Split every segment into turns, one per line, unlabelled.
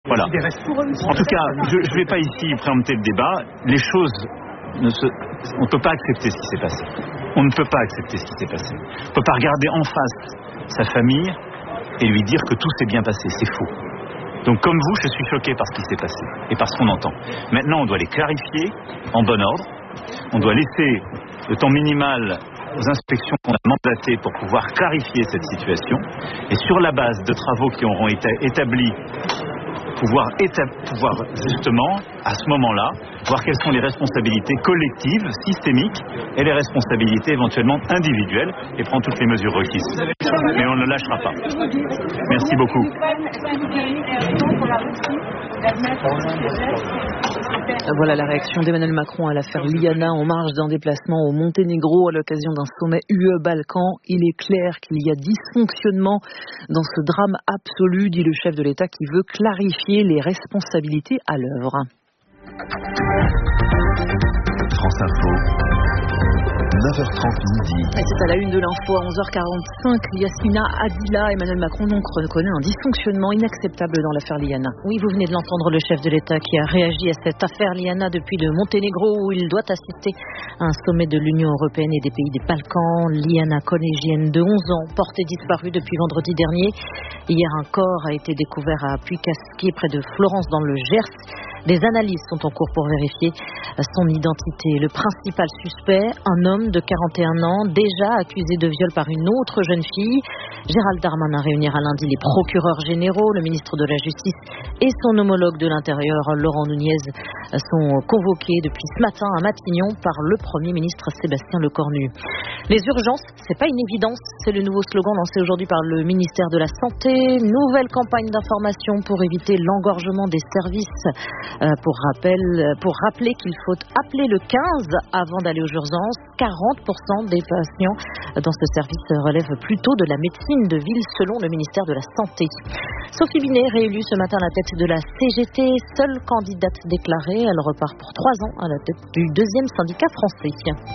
Voilà. En tout cas, je ne vais pas ici préempter le débat. Les choses, on ne peut pas accepter ce qui s'est passé. On ne peut pas accepter ce qui s'est passé. On ne peut pas regarder en face sa famille et lui dire que tout s'est bien passé. C'est faux. Donc comme vous, je suis choqué par ce qui s'est passé et par ce qu'on entend. Maintenant, on doit les clarifier en bon ordre. On doit laisser le temps minimal aux inspections qu'on a mandatées pour pouvoir clarifier cette situation. Et sur la base de travaux qui auront été établis, pouvoir justement, à ce moment-là, voir quelles sont les responsabilités collectives, systémiques, et les responsabilités éventuellement individuelles, et prendre toutes les mesures requises. Mais on ne lâchera pas. Merci beaucoup.
Voilà la réaction d'Emmanuel Macron à l'affaire Liana en marge d'un déplacement au Monténégro à l'occasion d'un sommet UE-Balkan. Il est clair qu'il y a dysfonctionnement dans ce drame absolu, dit le chef de l'État qui veut clarifier les responsabilités à l'œuvre.
France Info, 9h30 midi.
Et c'est à la une de l'info à 11h45. Yasmina Adila, Emmanuel Macron donc reconnaît un dysfonctionnement inacceptable dans l'affaire Liana. Oui, vous venez de l'entendre, le chef de l'État qui a réagi à cette affaire Liana depuis le Monténégro où il doit assister à un sommet de l'Union européenne et des pays des Balkans. Liana, collégienne de 11 ans, portée disparue depuis vendredi dernier. Hier, un corps a été découvert à Puy-Casquier, près de Florence, dans le Gers. Des analyses sont en cours pour vérifier son identité. Le principal suspect, un homme de 41 ans, déjà accusé de viol par une autre jeune fille. Gérald Darmanin réunira lundi les procureurs généraux, le ministre de la Justice et son homologue de l'Intérieur, Laurent Nunez, sont convoqués depuis ce matin à Matignon par le Premier ministre Sébastien Lecornu. Les urgences, c'est pas une évidence, c'est le nouveau slogan lancé aujourd'hui par le ministère de la Santé. Nouvelle campagne d'information pour éviter l'engorgement des services. Pour rappeler qu'il faut appeler le 15 avant d'aller aux urgences. 40% des patients dans ce service relèvent plutôt de la médecine de ville selon le ministère de la Santé. Sophie Binet, réélue ce matin à la tête de la CGT, seule candidate déclarée. Elle repart pour 3 ans à la tête du deuxième syndicat français.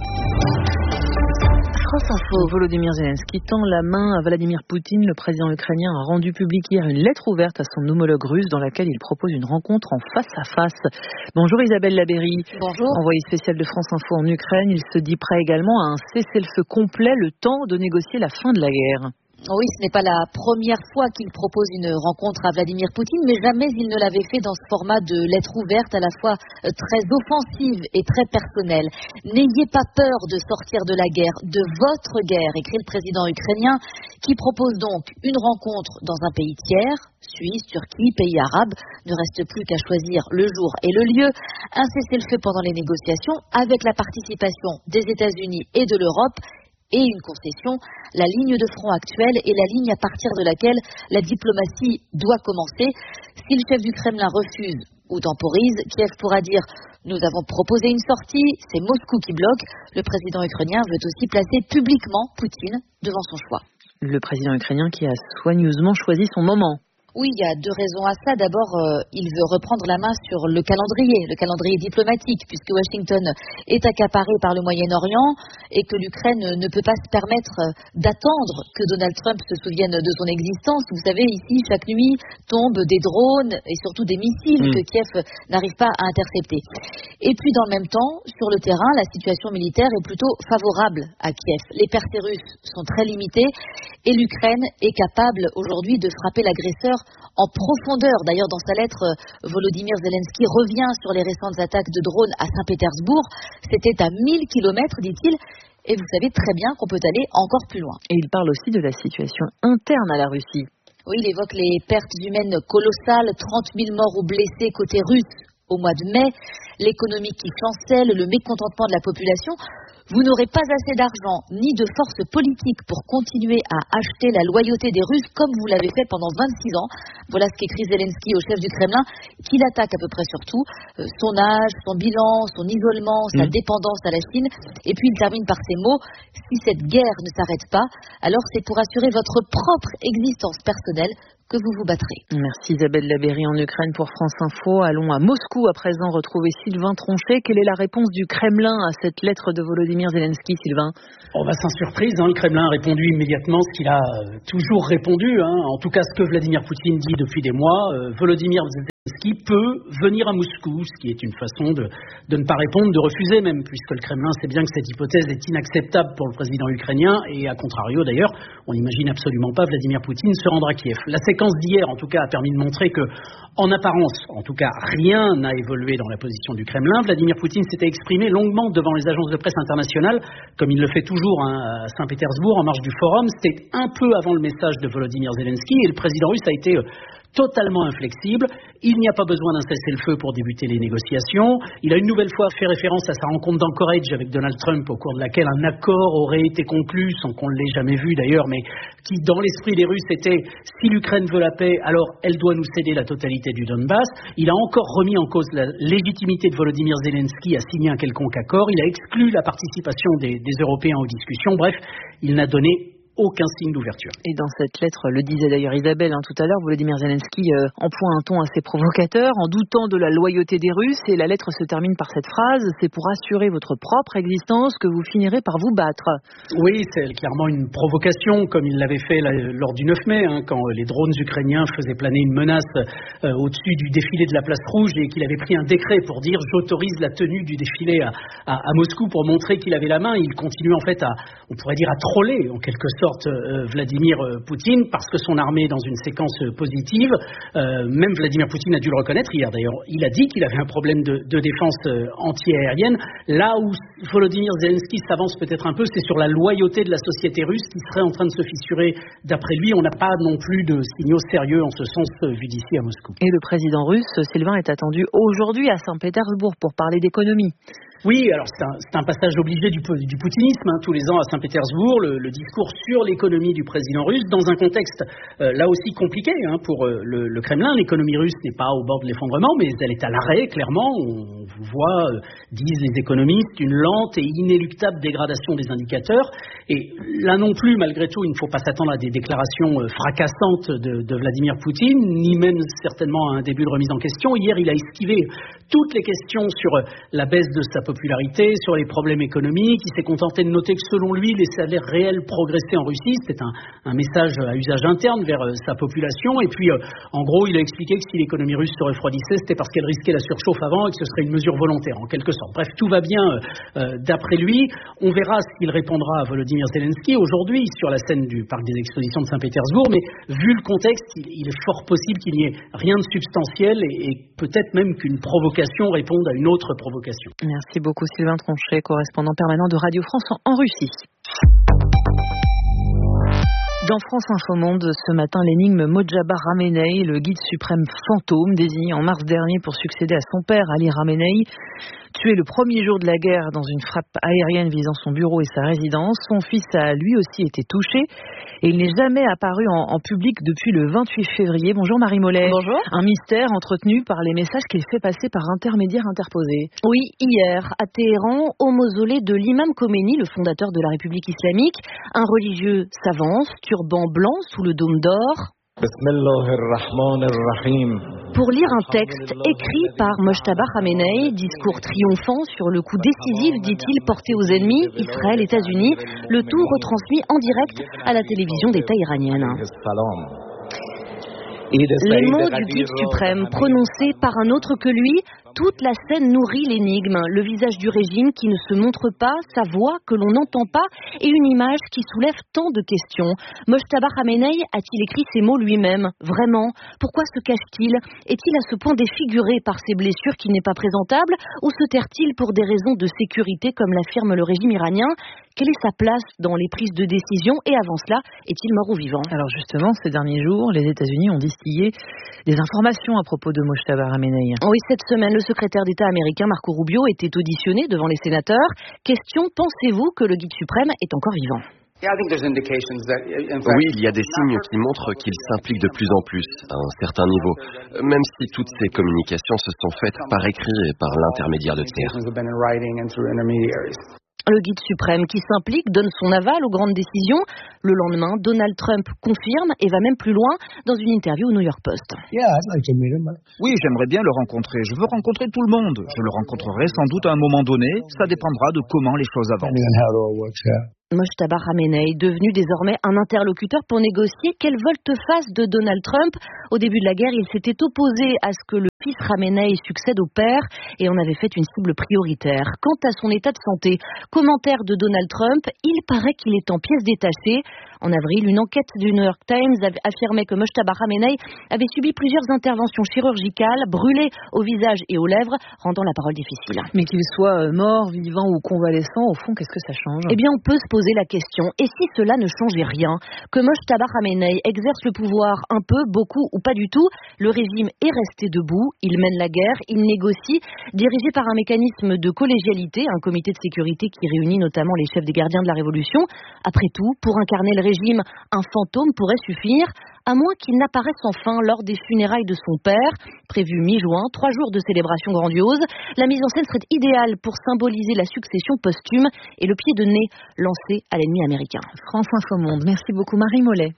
France Info. Volodymyr Zelensky tend la main à Vladimir Poutine. Le président ukrainien a rendu public hier une lettre ouverte à son homologue russe dans laquelle il propose une rencontre en face à face. Bonjour Isabelle Labéry.
Bonjour.
Envoyée spéciale de France Info en Ukraine, il se dit prêt également à un cessez-le-feu complet, le temps de négocier la fin de la guerre.
Oui, ce n'est pas la première fois qu'il propose une rencontre à Vladimir Poutine, mais jamais il ne l'avait fait dans ce format de lettre ouverte à la fois très offensive et très personnelle. N'ayez pas peur de sortir de la guerre, de votre guerre, écrit le président ukrainien, qui propose donc une rencontre dans un pays tiers, Suisse, Turquie, pays arabes. Ne reste plus qu'à choisir le jour et le lieu. Un cessez-le-feu pendant les négociations avec la participation des États-Unis et de l'Europe. Et une concession, la ligne de front actuelle est la ligne à partir de laquelle la diplomatie doit commencer. Si le chef du Kremlin refuse ou temporise, Kiev pourra dire « Nous avons proposé une sortie, c'est Moscou qui bloque ». Le président ukrainien veut aussi placer publiquement Poutine devant son choix.
Le président ukrainien qui a soigneusement choisi son moment.
Oui, il y a 2 raisons à ça. D'abord, il veut reprendre la main sur le calendrier diplomatique, puisque Washington est accaparé par le Moyen-Orient et que l'Ukraine ne peut pas se permettre d'attendre que Donald Trump se souvienne de son existence. Vous savez, ici, chaque nuit tombent des drones et surtout des missiles que Kiev n'arrive pas à intercepter. Et puis, dans le même temps, sur le terrain, la situation militaire est plutôt favorable à Kiev. Les percées russes sont très limitées et l'Ukraine est capable aujourd'hui de frapper l'agresseur en profondeur. D'ailleurs, dans sa lettre, Volodymyr Zelensky revient sur les récentes attaques de drones à Saint-Pétersbourg. C'était à 1000 kilomètres, dit-il. Et vous savez très bien qu'on peut aller encore plus loin.
Et il parle aussi de la situation interne à la Russie.
Oui, il évoque les pertes humaines colossales, 30 000 morts ou blessés côté russe au mois de mai, l'économie qui chancelle, le mécontentement de la population. Vous n'aurez pas assez d'argent ni de force politique pour continuer à acheter la loyauté des Russes comme vous l'avez fait pendant 26 ans. Voilà ce qu'écrit Zelensky au chef du Kremlin, qu'il attaque à peu près sur tout. Son âge, son bilan, son isolement, sa dépendance à la Chine. Et puis il termine par ces mots. Si cette guerre ne s'arrête pas, alors c'est pour assurer votre propre existence personnelle que vous vous battrez.
Merci Isabelle Labéry en Ukraine pour France Info. Allons à Moscou à présent retrouver Sylvain Tronchet. Quelle est la réponse du Kremlin à cette lettre de Volodymyr Zelensky, Sylvain?
Sans surprise, le Kremlin a répondu immédiatement ce qu'il a toujours répondu, en tout cas ce que Vladimir Poutine dit depuis des mois. Volodymyr Zelensky peut venir à Moscou, ce qui est une façon de ne pas répondre, de refuser même, puisque le Kremlin sait bien que cette hypothèse est inacceptable pour le président ukrainien, et à contrario d'ailleurs, on n'imagine absolument pas Vladimir Poutine se rendre à Kiev. La séquence d'hier, en tout cas, a permis de montrer que, en apparence, en tout cas, rien n'a évolué dans la position du Kremlin. Vladimir Poutine s'était exprimé longuement devant les agences de presse internationales, comme il le fait toujours à Saint-Pétersbourg, en marge du forum. C'était un peu avant le message de Volodymyr Zelensky, et le président russe a été totalement inflexible. Il n'y a pas besoin d'un cessez-le-feu pour débuter les négociations. Il a une nouvelle fois fait référence à sa rencontre d'Anchorage avec Donald Trump, au cours de laquelle un accord aurait été conclu, sans qu'on ne l'ait jamais vu d'ailleurs, mais qui, dans l'esprit des Russes, était « si l'Ukraine veut la paix, alors elle doit nous céder la totalité du Donbass ». Il a encore remis en cause la légitimité de Volodymyr Zelensky à signer un quelconque accord. Il a exclu la participation des Européens aux discussions. Bref, il n'a donné aucun signe d'ouverture.
Et dans cette lettre, le disait d'ailleurs Isabelle tout à l'heure, Volodymyr Zelensky emploie un ton assez provocateur en doutant de la loyauté des Russes, et la lettre se termine par cette phrase: c'est pour assurer votre propre existence que vous finirez par vous battre.
Oui, c'est clairement une provocation, comme il l'avait fait lors du 9 mai, quand les drones ukrainiens faisaient planer une menace au-dessus du défilé de la Place Rouge, et qu'il avait pris un décret pour dire « j'autorise la tenue du défilé à Moscou » pour montrer qu'il avait la main. Il continue en fait on pourrait dire à troller en quelque sorte Vladimir Poutine, parce que son armée est dans une séquence positive. Même Vladimir Poutine a dû le reconnaître hier d'ailleurs. Il a dit qu'il avait un problème de défense anti-aérienne. Là où Volodymyr Zelensky s'avance peut-être un peu, c'est sur la loyauté de la société russe qui serait en train de se fissurer. D'après lui, on n'a pas non plus de signaux sérieux en ce sens vu d'ici à Moscou.
Et le président russe, Sylvain, est attendu aujourd'hui à Saint-Pétersbourg pour parler d'économie.
Oui, alors c'est un passage obligé du poutinisme, tous les ans à Saint-Pétersbourg, le discours sur l'économie du président russe, dans un contexte là aussi compliqué pour le Kremlin. L'économie russe n'est pas au bord de l'effondrement, mais elle est à l'arrêt, clairement. On voit, disent les économistes, une lente et inéluctable dégradation des indicateurs. Et là non plus, malgré tout, il ne faut pas s'attendre à des déclarations fracassantes de Vladimir Poutine, ni même certainement à un début de remise en question. Hier, il a esquivé toutes les questions sur la baisse de sa popularité, sur les problèmes économiques. Il s'est contenté de noter que selon lui, les salaires réels progressaient en Russie. C'était un message à usage interne vers sa population. Et puis, en gros, il a expliqué que si l'économie russe se refroidissait, c'était parce qu'elle risquait la surchauffe avant et que ce serait une mesure volontaire, en quelque sorte. Bref, tout va bien d'après lui. On verra ce qu'il répondra à Volodymyr Zelensky aujourd'hui sur la scène du parc des expositions de Saint-Pétersbourg. Mais vu le contexte, il est fort possible qu'il n'y ait rien de substantiel et peut-être même qu'une provocation réponde à une autre provocation.
Merci beaucoup Sylvain Tronchet, correspondant permanent de Radio France en Russie. Dans France Info Monde, ce matin, l'énigme Mojtaba Ramenei, le guide suprême fantôme, désigné en mars dernier pour succéder à son père, Ali Ramenei, tué le premier jour de la guerre dans une frappe aérienne visant son bureau et sa résidence. Son fils a lui aussi été touché et il n'est jamais apparu en public depuis le 28 février. Bonjour Marie Mollet.
Bonjour.
Un mystère entretenu par les messages qu'il fait passer par intermédiaires interposés.
Oui, hier, à Téhéran, au mausolée de l'imam Khomeini, le fondateur de la République islamique, un religieux s'avance, turban blanc sous le dôme d'or, pour lire un texte écrit par Mojtaba Ramenei, discours triomphant sur le coup décisif, dit-il, porté aux ennemis, Israël, États-Unis, le tout retransmis en direct à la télévision d'État iranienne. Les mots du guide suprême prononcés par un autre que lui, toute la scène nourrit l'énigme, le visage du régime qui ne se montre pas, sa voix que l'on n'entend pas et une image qui soulève tant de questions. Mojtaba Ramenei a-t-il écrit ces mots lui-même? Vraiment? Pourquoi se cache-t-il? Est-il à ce point défiguré par ses blessures qu'il n'est pas présentable ou se terre-t-il pour des raisons de sécurité comme l'affirme le régime iranien? Quelle est sa place dans les prises de décision et avant cela, est-il mort ou vivant?
Alors justement, ces derniers jours, les États-Unis ont distillé des informations à propos de Mojtaba Ramenei.
Oui, cette semaine, le secrétaire d'État américain Marco Rubio était auditionné devant les sénateurs. Question, pensez-vous que le guide suprême est encore vivant?
Oui, il y a des signes qui montrent qu'il s'implique de plus en plus à un certain niveau, même si toutes ces communications se sont faites par écrit et par l'intermédiaire de tiers.
Le guide suprême qui s'implique donne son aval aux grandes décisions. Le lendemain, Donald Trump confirme et va même plus loin dans une interview au New York Post.
Oui, j'aimerais bien le rencontrer. Je veux rencontrer tout le monde. Je le rencontrerai sans doute à un moment donné. Ça dépendra de comment les choses avancent.
Mojtaba Khamenei, devenu désormais un interlocuteur pour négocier. Quelle volte-face de Donald Trump. Au début de la guerre, il s'était opposé à ce que le fils Khamenei succède au père et en avait fait une cible prioritaire. Quant à son état de santé, commentaire de Donald Trump, il paraît qu'il est en pièces détachées. En avril, une enquête du New York Times affirmait que Mojtaba Khamenei avait subi plusieurs interventions chirurgicales, brûlées au visage et aux lèvres, rendant la parole difficile.
Mais qu'il soit mort, vivant ou convalescent, au fond, qu'est-ce que ça change ?
Eh bien, on peut se poser la question. Et si cela ne changeait rien ? Que Mojtaba Khamenei exerce le pouvoir un peu, beaucoup ou pas du tout, le régime est resté debout, il mène la guerre, il négocie, dirigé par un mécanisme de collégialité, un comité de sécurité qui réunit notamment les chefs des gardiens de la Révolution. Après tout, pour incarner le régime, un fantôme pourrait suffire, à moins qu'il n'apparaisse enfin lors des funérailles de son père, prévu mi-juin, 3 jours de célébration grandiose. La mise en scène serait idéale pour symboliser la succession posthume et le pied de nez lancé à l'ennemi américain.
France Info Monde, merci beaucoup Marie Mollet.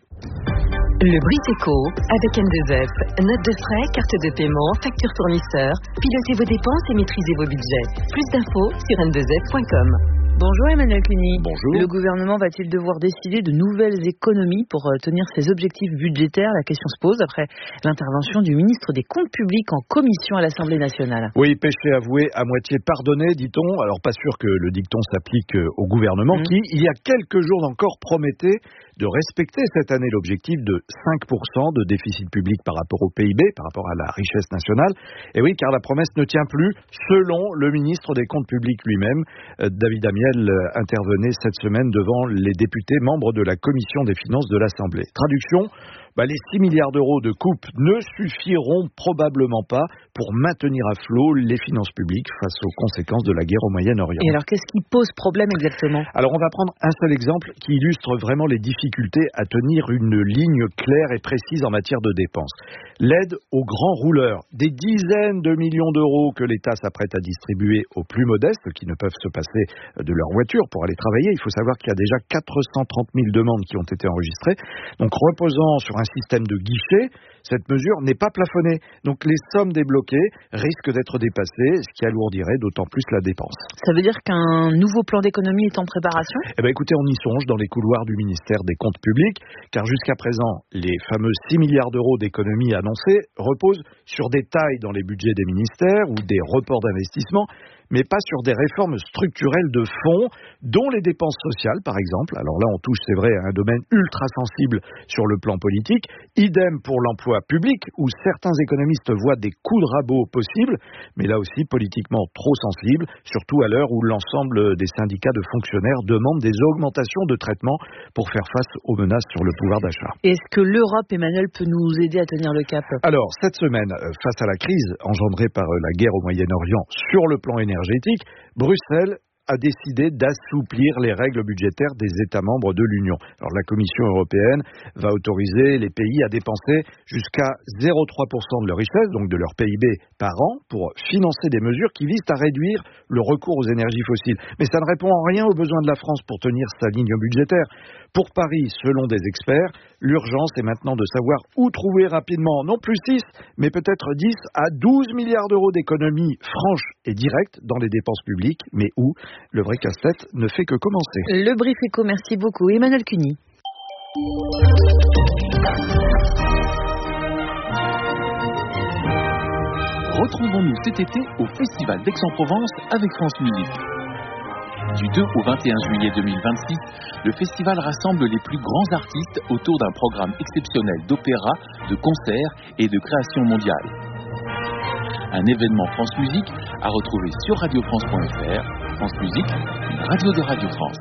Le Brief Éco avec N2F. Notes de frais, carte de paiement, facture fournisseur. Pilotez vos dépenses et maîtrisez vos budgets. Plus d'infos sur n2f.com.
Bonjour Emmanuel Cuny.
Bonjour.
Le gouvernement va-t-il devoir décider de nouvelles économies pour tenir ses objectifs budgétaires ? La question se pose après l'intervention du ministre des Comptes publics en commission à l'Assemblée nationale.
Oui, péché avoué à moitié pardonné, dit-on. Alors pas sûr que le dicton s'applique au gouvernement qui, il y a quelques jours encore, promettait de respecter cette année l'objectif de 5% de déficit public par rapport au PIB, par rapport à la richesse nationale. Et oui, car la promesse ne tient plus, selon le ministre des Comptes publics lui-même. David Amiel intervenait cette semaine devant les députés membres de la Commission des finances de l'Assemblée. Traduction, les 6 milliards d'euros de coupe ne suffiront probablement pas pour maintenir à flot les finances publiques face aux conséquences de la guerre au Moyen-Orient.
Et alors, qu'est-ce qui pose problème exactement ?
Alors, on va prendre un seul exemple qui illustre vraiment les difficultés à tenir une ligne claire et précise en matière de dépenses. L'aide aux grands rouleurs, des dizaines de millions d'euros que l'État s'apprête à distribuer aux plus modestes qui ne peuvent se passer de leur voiture pour aller travailler. Il faut savoir qu'il y a déjà 430 000 demandes qui ont été enregistrées. Donc, reposant sur un système de guichet, cette mesure n'est pas plafonnée. Donc les sommes débloquées risquent d'être dépassées, ce qui alourdirait d'autant plus la dépense.
Ça veut dire qu'un nouveau plan d'économie est en préparation ?
Écoutez, on y songe dans les couloirs du ministère des Comptes publics, car jusqu'à présent, les fameux 6 milliards d'euros d'économies annoncées reposent sur des tailles dans les budgets des ministères ou des reports d'investissement, mais pas sur des réformes structurelles de fond, dont les dépenses sociales, par exemple. Alors là, on touche, c'est vrai, à un domaine ultra sensible sur le plan politique. Idem pour l'emploi public, où certains économistes voient des coups de rabot possibles, mais là aussi politiquement trop sensibles, surtout à l'heure où l'ensemble des syndicats de fonctionnaires demandent des augmentations de traitement pour faire face aux menaces sur le pouvoir d'achat.
Est-ce que l'Europe, Emmanuel, peut nous aider à tenir le cap ?
Alors, cette semaine, face à la crise engendrée par la guerre au Moyen-Orient sur le plan énergétique, Bruxelles a décidé d'assouplir les règles budgétaires des États membres de l'Union. Alors la Commission européenne va autoriser les pays à dépenser jusqu'à 0,3% de leur richesse, donc de leur PIB par an, pour financer des mesures qui visent à réduire le recours aux énergies fossiles. Mais ça ne répond en rien aux besoins de la France pour tenir sa ligne budgétaire. Pour Paris, selon des experts, l'urgence est maintenant de savoir où trouver rapidement, non plus 6, mais peut-être 10 à 12 milliards d'euros d'économies franches et directes dans les dépenses publiques, mais où le vrai casse-tête ne fait que commencer.
Le Brief Éco, merci beaucoup. Emmanuel Cuny.
Retrouvons-nous cet été au Festival d'Aix-en-Provence avec France Musique. Du 2 au 21 juillet 2026, le festival rassemble les plus grands artistes autour d'un programme exceptionnel d'opéra, de concerts et de création mondiale. Un événement France Musique à retrouver sur radiofrance.fr. France Musique, une radio de Radio France.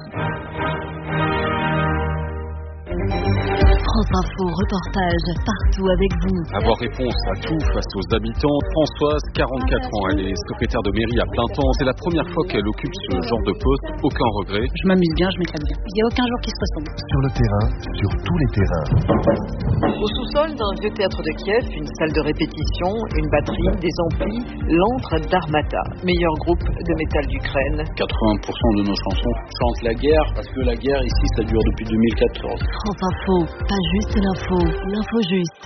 France Info, reportage partout avec vous.
Avoir réponse à tout face aux habitants. Françoise, 44 ans, elle est secrétaire de mairie à plein temps. C'est la première fois qu'elle occupe ce genre de poste. Aucun regret.
Je m'amuse bien, je m'éclate bien. Il n'y a aucun jour qui se ressemble.
Sur le terrain, sur tous les terrains.
Au sous-sol d'un vieux théâtre de Kiev, une salle de répétition, une batterie, des amplis, l'antre d'Armata, meilleur groupe de métal d'Ukraine.
80% de nos chansons chantent la guerre, parce que la guerre ici, ça dure depuis 2014.
France Info, pas juste l'info, l'info juste.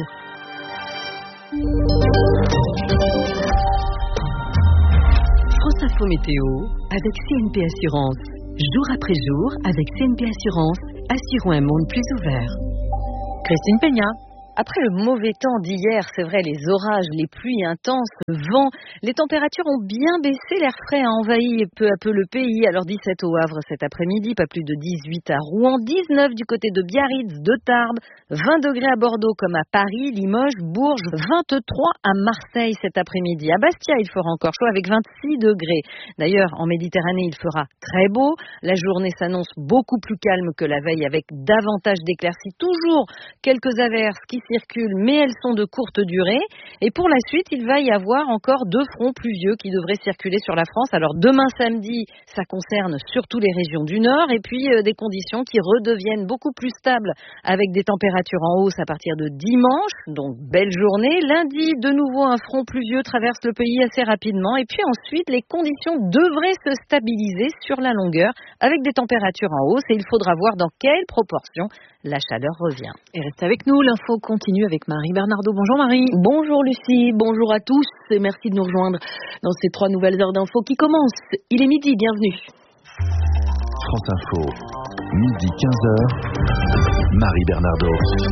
France Info Météo avec CNP Assurance. Jour après jour, avec CNP Assurance, assurons un monde plus ouvert.
Christine Peña. Après le mauvais temps d'hier, c'est vrai, les orages, les pluies intenses, le vent, les températures ont bien baissé, l'air frais a envahi peu à peu le pays. Alors 17 au Havre cet après-midi, pas plus de 18 à Rouen, 19 du côté de Biarritz, de Tarbes, 20 degrés à Bordeaux comme à Paris, Limoges, Bourges, 23 à Marseille cet après-midi. À Bastia, il fera encore chaud avec 26 degrés. D'ailleurs, en Méditerranée, il fera très beau. La journée s'annonce beaucoup plus calme que la veille avec davantage d'éclaircies. Toujours quelques averses qui circulent, mais elles sont de courte durée. Et pour la suite, il va y avoir encore 2 fronts pluvieux qui devraient circuler sur la France. Alors demain samedi, ça concerne surtout les régions du nord et puis des conditions qui redeviennent beaucoup plus stables avec des températures en hausse à partir de dimanche. Donc belle journée. Lundi, de nouveau un front pluvieux traverse le pays assez rapidement et puis ensuite les conditions devraient se stabiliser sur la longueur avec des températures en hausse et il faudra voir dans quelle proportion la chaleur revient.
Et restez avec nous, l'info continue avec Marie Bernardo. Bonjour Marie.
Bonjour Lucie, bonjour à tous et merci de nous rejoindre dans ces 3 nouvelles heures d'info qui commencent. Il est midi, bienvenue.
France Info, midi 15h, Marie Bernardo.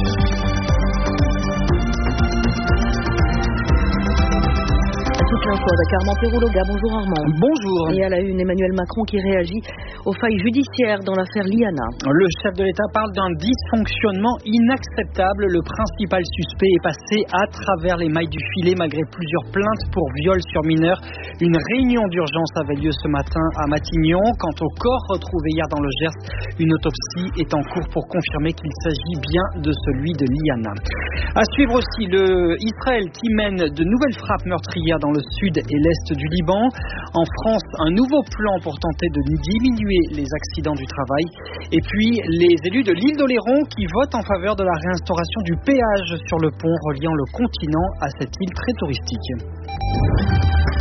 Toute l'info avec Armand Perrologa. Bonjour Armand.
Bonjour.
Et à la une, Emmanuel Macron qui réagit aux failles judiciaires dans l'affaire Liana.
Le chef de l'État parle d'un dysfonctionnement inacceptable. Le principal suspect est passé à travers les mailles du filet malgré plusieurs plaintes pour viol sur mineurs. Une réunion d'urgence avait lieu ce matin à Matignon. Quant au corps retrouvé hier dans le Gers, une autopsie est en cours pour confirmer qu'il s'agit bien de celui de Liana. À suivre aussi Israël qui mène de nouvelles frappes meurtrières dans le sud et l'est du Liban. En France, un nouveau plan pour tenter de diminuer les accidents du travail. Et puis, les élus de l'île d'Oléron qui votent en faveur de la réinstauration du péage sur le pont reliant le continent à cette île très touristique.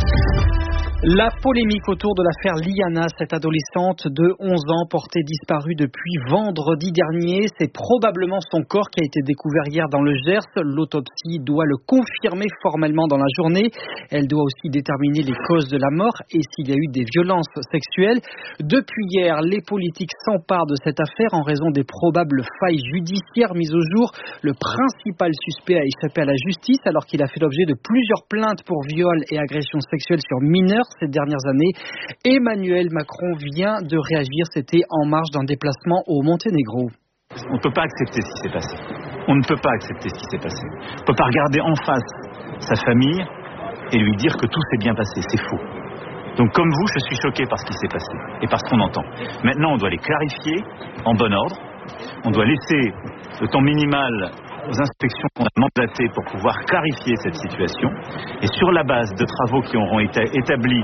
La polémique autour de l'affaire Liana, cette adolescente de 11 ans portée disparue depuis vendredi dernier. C'est probablement son corps qui a été découvert hier dans le Gers. L'autopsie doit le confirmer formellement dans la journée. Elle doit aussi déterminer les causes de la mort et s'il y a eu des violences sexuelles. Depuis hier, les politiques s'emparent de cette affaire en raison des probables failles judiciaires mises au jour. Le principal suspect a échappé à la justice alors qu'il a fait l'objet de plusieurs plaintes pour viol et agressions sexuelles sur mineurs ces dernières années. Emmanuel Macron vient de réagir, c'était en marge d'un déplacement au Monténégro.
On ne peut pas accepter ce qui s'est passé. On ne peut pas accepter ce qui s'est passé. On ne peut pas regarder en face sa famille et lui dire que tout s'est bien passé. C'est faux. Donc comme vous, je suis choqué par ce qui s'est passé et par ce qu'on entend. Maintenant, on doit les clarifier en bon ordre. On doit laisser le temps minimal aux inspections qu'on a mandatées pour pouvoir clarifier cette situation et sur la base de travaux qui auront été établis,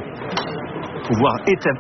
pouvoir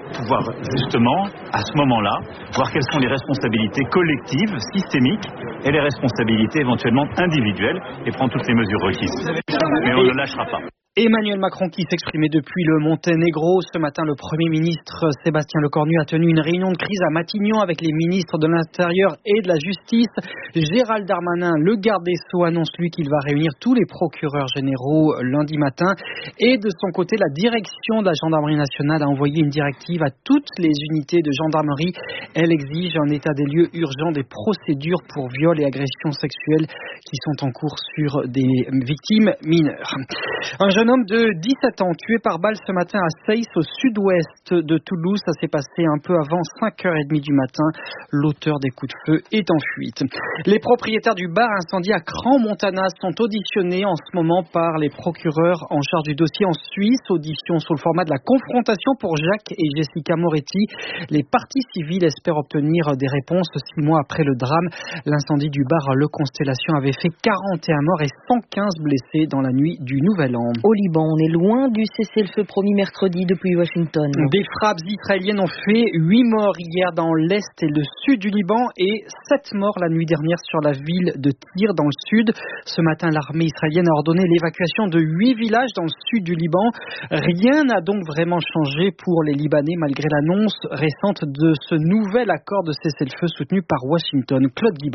justement, à ce moment-là, voir quelles sont les responsabilités collectives, systémiques et les responsabilités éventuellement individuelles et prendre toutes les mesures requises. Mais on ne lâchera pas.
Emmanuel Macron qui s'exprimait depuis le Monténégro. Ce matin, le Premier ministre Sébastien Lecornu a tenu une réunion de crise à Matignon avec les ministres de l'Intérieur et de la Justice. Gérald Darmanin, le garde des Sceaux, annonce lui qu'il va réunir tous les procureurs généraux lundi matin. Et de son côté, la direction de la Gendarmerie nationale a envoyé une directive à toutes les unités de gendarmerie. Elle exige un état des lieux urgent des procédures pour viol et agressions sexuelles qui sont en cours sur des victimes mineures. Un jeune homme de 17 ans tué par balle ce matin à Seyss, au sud-ouest de Toulouse. Ça s'est passé un peu avant 5h30 du matin. L'auteur des coups de feu est en fuite. Les propriétaires du bar incendie à Crans-Montana sont auditionnés en ce moment par les procureurs en charge du dossier en Suisse. Audition sous le format de la confrontation pour Jacques et Jessica Moretti. Les parties civiles espèrent obtenir des réponses 6 mois après le drame. L'incendie du bar Le Constellation avait fait 41 morts et 115 blessés dans la nuit du Nouvel An.
Au Liban, on est loin du cessez-le-feu promis mercredi depuis Washington.
Des frappes israéliennes ont fait 8 morts hier dans l'est et le sud du Liban et 7 morts la nuit dernière sur la ville de Tyr dans le sud. Ce matin, l'armée israélienne a ordonné l'évacuation de 8 villages dans le sud du Liban. Rien n'a donc vraiment changé pour les Libanais malgré l'annonce récente de ce nouvel accord de cessez-le-feu soutenu par Washington. Claude Guibal.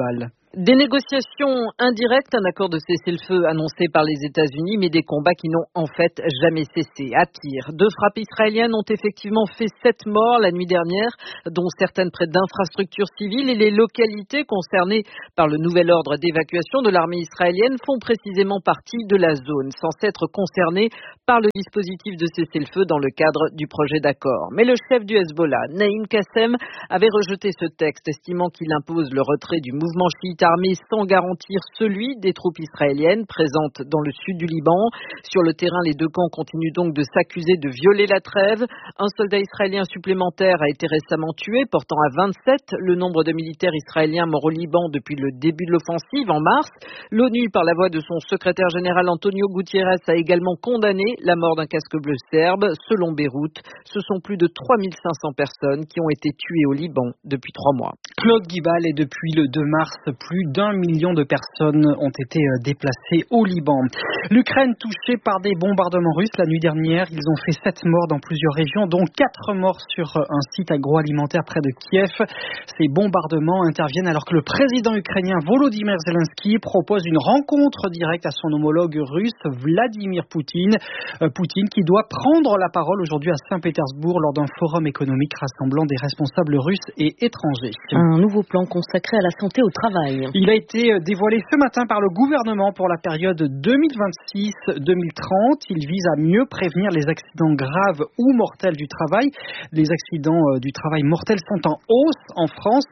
Des négociations indirectes, un accord de cessez-le-feu annoncé par les États-Unis, mais des combats qui n'ont en fait jamais cessé. À Tyr, 2 frappes israéliennes ont effectivement fait 7 morts la nuit dernière, dont certaines près d'infrastructures civiles, et les localités concernées par le nouvel ordre d'évacuation de l'armée israélienne font précisément partie de la zone, censée être concernée par le dispositif de cessez-le-feu dans le cadre du projet d'accord. Mais le chef du Hezbollah, Naïm Qassem, avait rejeté ce texte, estimant qu'il impose le retrait du mouvement chiite armée sans garantir celui des troupes israéliennes présentes dans le sud du Liban. Sur le terrain, les 2 camps continuent donc de s'accuser de violer la trêve. Un soldat israélien supplémentaire a été récemment tué, portant à 27 le nombre de militaires israéliens morts au Liban depuis le début de l'offensive en mars. L'ONU, par la voix de son secrétaire général Antonio Guterres, a également condamné la mort d'un casque bleu serbe. Selon Beyrouth, ce sont plus de 3500 personnes qui ont été tuées au Liban depuis 3 mois.
Claude Guibal, et depuis le 2 mars, plus d'1 million de personnes ont été déplacées au Liban. L'Ukraine touchée par des bombardements russes la nuit dernière. Ils ont fait 7 morts dans plusieurs régions, dont 4 morts sur un site agroalimentaire près de Kiev. Ces bombardements interviennent alors que le président ukrainien Volodymyr Zelensky propose une rencontre directe à son homologue russe Vladimir Poutine. Poutine qui doit prendre la parole aujourd'hui à Saint-Pétersbourg lors d'un forum économique rassemblant des responsables russes et étrangers.
Un nouveau plan consacré à la santé au travail.
Il a été dévoilé ce matin par le gouvernement pour la période 2026-2030. Il vise à mieux prévenir les accidents graves ou mortels du travail. Les accidents du travail mortels sont en hausse en France.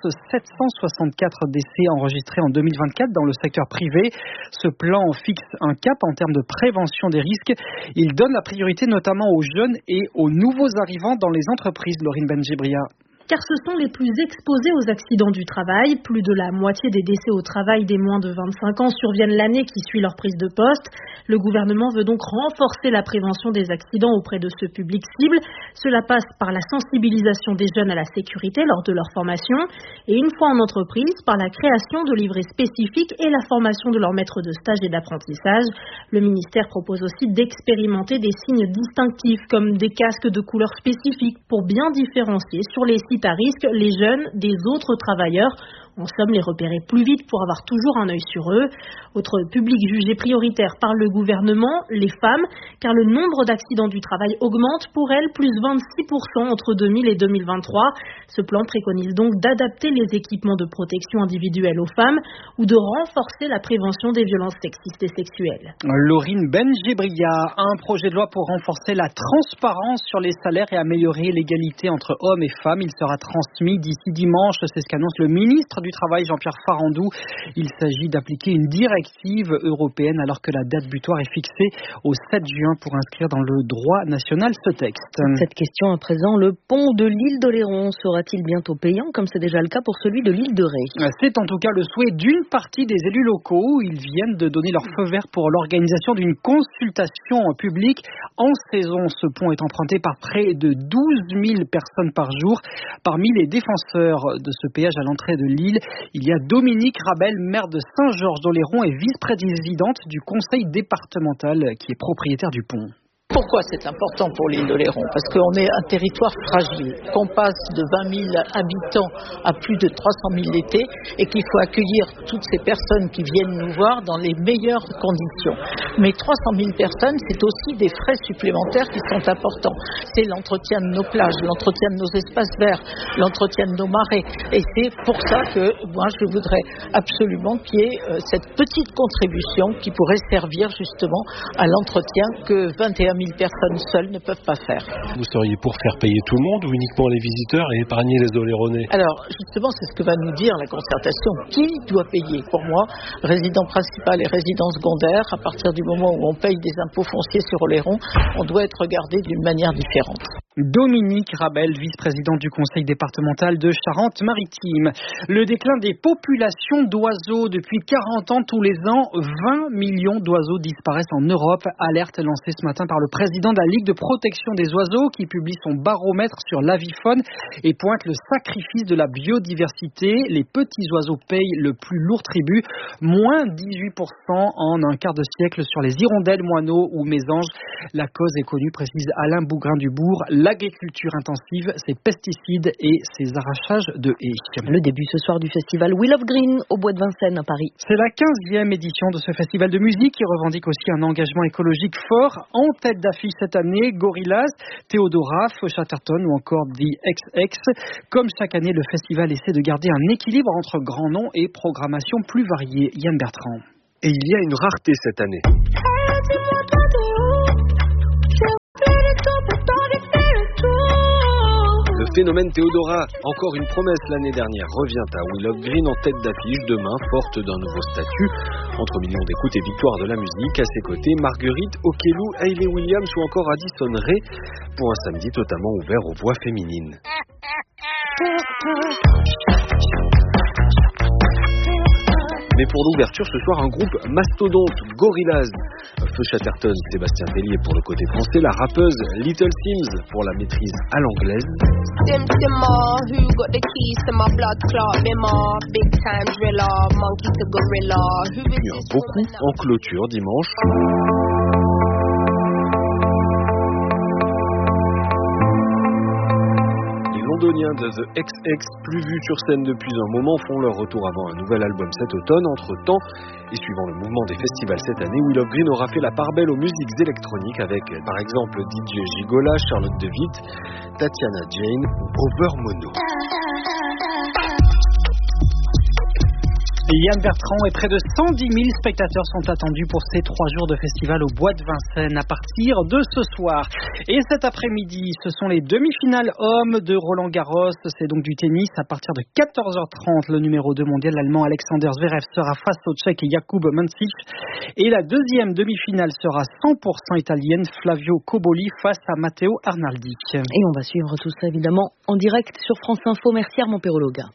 764 décès enregistrés en 2024 dans le secteur privé. Ce plan fixe un cap en termes de prévention des risques. Il donne la priorité notamment aux jeunes et aux nouveaux arrivants dans les entreprises. Laurine Benjibria.
Car ce sont les plus exposés aux accidents du travail. Plus de la moitié des décès au travail des moins de 25 ans surviennent l'année qui suit leur prise de poste. Le gouvernement veut donc renforcer la prévention des accidents auprès de ce public cible. Cela passe par la sensibilisation des jeunes à la sécurité lors de leur formation et une fois en entreprise, par la création de livrets spécifiques et la formation de leurs maîtres de stage et d'apprentissage. Le ministère propose aussi d'expérimenter des signes distinctifs comme des casques de couleur spécifique pour bien différencier sur les sites à risque les jeunes des autres travailleurs. En somme, les repérer plus vite pour avoir toujours un œil sur eux. Autre public jugé prioritaire par le gouvernement, les femmes, car le nombre d'accidents du travail augmente pour elles, plus 26% entre 2000 et 2023. Ce plan préconise donc d'adapter les équipements de protection individuelle aux femmes ou de renforcer la prévention des violences sexistes et sexuelles.
Laurine Benjibria, un projet de loi pour renforcer la transparence sur les salaires et améliorer l'égalité entre hommes et femmes. Il sera transmis d'ici dimanche, c'est ce qu'annonce le ministre du Travail Jean-Pierre Farandou. Il s'agit d'appliquer une directive européenne alors que la date butoir est fixée au 7 juin pour inscrire dans le droit national ce texte.
Cette question à présent, le pont de l'île d'Oléron sera-t-il bientôt payant comme c'est déjà le cas pour celui de l'île de Ré?
C'est en tout cas le souhait d'une partie des élus locaux. Ils viennent de donner leur feu vert pour l'organisation d'une consultation publique. En saison, ce pont est emprunté par près de 12 000 personnes par jour. Parmi les défenseurs de ce péage à l'entrée de l'île, il y a Dominique Rabel, maire de Saint-Georges-d'Oléron et vice-présidente du conseil départemental qui est propriétaire du pont.
Pourquoi c'est important pour l'île d'Oléron? Parce qu'on est un territoire fragile, qu'on passe de 20 000 habitants à plus de 300 000 l'été et qu'il faut accueillir toutes ces personnes qui viennent nous voir dans les meilleures conditions. Mais 300 000 personnes, c'est aussi des frais supplémentaires qui sont importants. C'est l'entretien de nos plages, l'entretien de nos espaces verts, l'entretien de nos marais. Et c'est pour ça que moi je voudrais absolument qu'il y ait cette petite contribution qui pourrait servir justement à l'entretien que 21 000 personnes seules ne peuvent pas faire.
Vous seriez pour faire payer tout le monde ou uniquement les visiteurs et épargner les Oléronais?
Alors, justement, c'est ce que va nous dire la concertation. Qui doit payer? Pour moi, résident principal et résident secondaire, à partir du moment où on paye des impôts fonciers sur Oléron, on doit être regardé d'une manière différente.
Dominique Rabel, vice-président du conseil départemental de Charente-Maritime. Le déclin des populations d'oiseaux depuis 40 ans tous les ans, 20 millions d'oiseaux disparaissent en Europe. Alerte lancée ce matin par le président de la Ligue de protection des oiseaux qui publie son baromètre sur l'avifaune et pointe le sacrifice de la biodiversité. Les petits oiseaux payent le plus lourd tribut, moins 18% en un quart de siècle sur les hirondelles, moineaux ou mésanges. La cause est connue, précise Alain Bougrain-Dubourg. l'agriculture intensive, ses pesticides et ses arrachages de haies.
Le début ce soir du festival Wheel of Green au Bois de Vincennes à Paris.
C'est la 15e édition de ce festival de musique qui revendique aussi un engagement écologique fort. En tête d'affiche cette année, Gorillaz, Theodora, Feu Chatterton ou encore The XX. Comme chaque année, le festival essaie de garder un équilibre entre grands noms et programmation plus variée. Yann Bertrand.
Et il y a une rareté cette année. Le phénomène Theodora, encore une promesse l'année dernière, revient à Wheel of Green en tête d'affiche demain, forte d'un nouveau statut. Entre millions d'écoutes et victoires de la musique, à ses côtés, Marguerite, Okelou, Hayley Williams ou encore Addison Rae, pour un samedi totalement ouvert aux voix féminines. Mais pour l'ouverture ce soir, un groupe mastodonte, Gorillaz. Feu Chatterton, Sébastien Tellier pour le côté français, la rappeuse Little Sims pour la maîtrise à l'anglaise. Puis un beaucoup en clôture dimanche. Londoniens de The XX, plus vus sur scène depuis un moment, font leur retour avant un nouvel album cet automne. Entre-temps, et suivant le mouvement des festivals cette année, Wheel of Green aura fait la part belle aux musiques électroniques avec, par exemple, DJ Gigola, Charlotte de Witt, Tatiana Jane ou Over Mono.
Yann Bertrand et près de 110 000 spectateurs sont attendus pour ces 3 jours de festival au Bois de Vincennes à partir de ce soir. Et cet après-midi, ce sont les demi-finales hommes de Roland Garros. C'est donc du tennis à partir de 14h30. Le numéro 2 mondial, l'Allemand Alexander Zverev, sera face au Tchèque Jakub Mancic. Et la deuxième demi-finale sera 100% italienne, Flavio Cobolli face à Matteo Arnaldi.
Et on va suivre tout ça évidemment en direct sur France Info. Merci Armand Perrologa.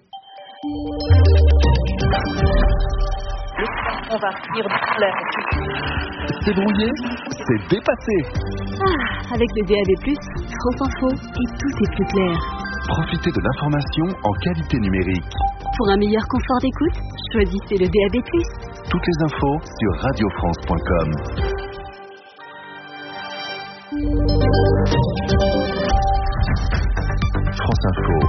On va finir de clair.
C'est brouillé, c'est dépassé.
Avec le DAB+, France Info, et tout est plus clair.
Profitez de l'information en qualité numérique.
Pour un meilleur confort d'écoute, choisissez le DAB+.
Toutes les infos sur radiofrance.com. France Info,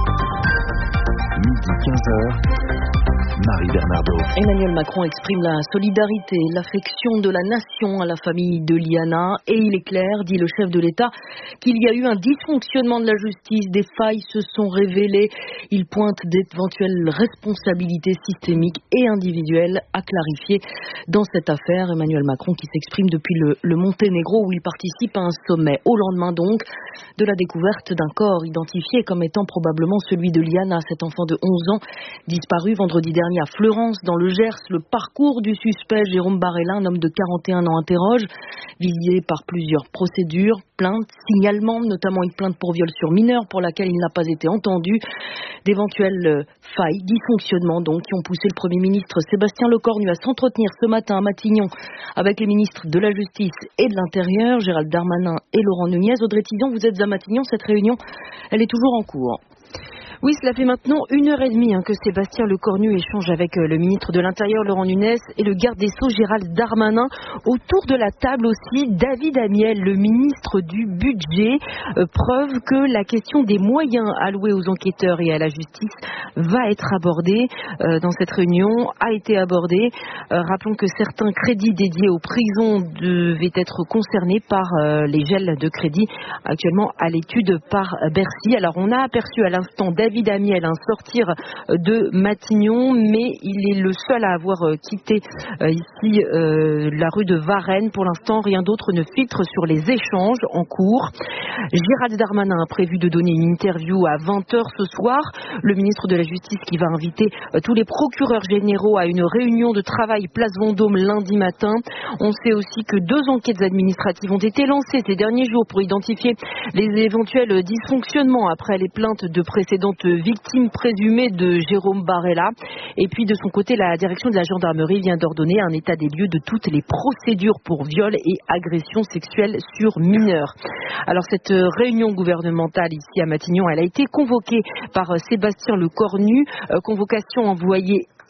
midi 15h. Marie Bernardo.
Emmanuel Macron exprime la solidarité, l'affection de la nation à la famille de Liana. Et il est clair, dit le chef de l'État, qu'il y a eu un dysfonctionnement de la justice, des failles se sont révélées. Il pointe d'éventuelles responsabilités systémiques et individuelles à clarifier dans cette affaire. Emmanuel Macron qui s'exprime depuis le Monténégro où il participe à un sommet. Au lendemain donc de la découverte d'un corps identifié comme étant probablement celui de Liana, cet enfant de 11 ans disparu vendredi dernier à Fleurance, dans le Gers. Le parcours du suspect Jérôme Barella, un homme de 41 ans, interroge, visé par plusieurs procédures, plaintes, signalements, notamment une plainte pour viol sur mineur pour laquelle il n'a pas été entendu, d'éventuelles failles, dysfonctionnements donc, qui ont poussé le Premier ministre Sébastien Lecornu à s'entretenir ce matin à Matignon avec les ministres de la Justice et de l'Intérieur, Gérald Darmanin et Laurent Nunez. Audrey Tillon, vous êtes à Matignon, cette réunion, elle est toujours en cours.
Oui, cela fait maintenant 1h30 que Sébastien Lecornu échange avec le ministre de l'Intérieur, Laurent Nunez, et le garde des Sceaux, Gérald Darmanin. Autour de la table aussi, David Amiel, le ministre du Budget. Preuve que la question des moyens alloués aux enquêteurs et à la justice va être abordée dans cette réunion, a été abordée. Rappelons que certains crédits dédiés aux prisons devaient être concernés par les gels de crédits actuellement à l'étude par Bercy. Alors on a aperçu à l'instant David Amiel sortir de Matignon, mais il est le seul à avoir quitté ici la rue de Varennes. Pour l'instant, rien d'autre ne filtre sur les échanges en cours. Gérald Darmanin a prévu de donner une interview à 20h ce soir. Le ministre de la Justice qui va inviter tous les procureurs généraux à une réunion de travail place Vendôme lundi matin. On sait aussi que 2 enquêtes administratives ont été lancées ces derniers jours pour identifier les éventuels dysfonctionnements après les plaintes de précédentes victime présumée de Jérôme Barella. Et puis de son côté, la direction de la gendarmerie vient d'ordonner un état des lieux de toutes les procédures pour viol et agression sexuelle sur mineurs. Alors cette réunion gouvernementale ici à Matignon, elle a été convoquée par Sébastien Lecornu, convocation envoyée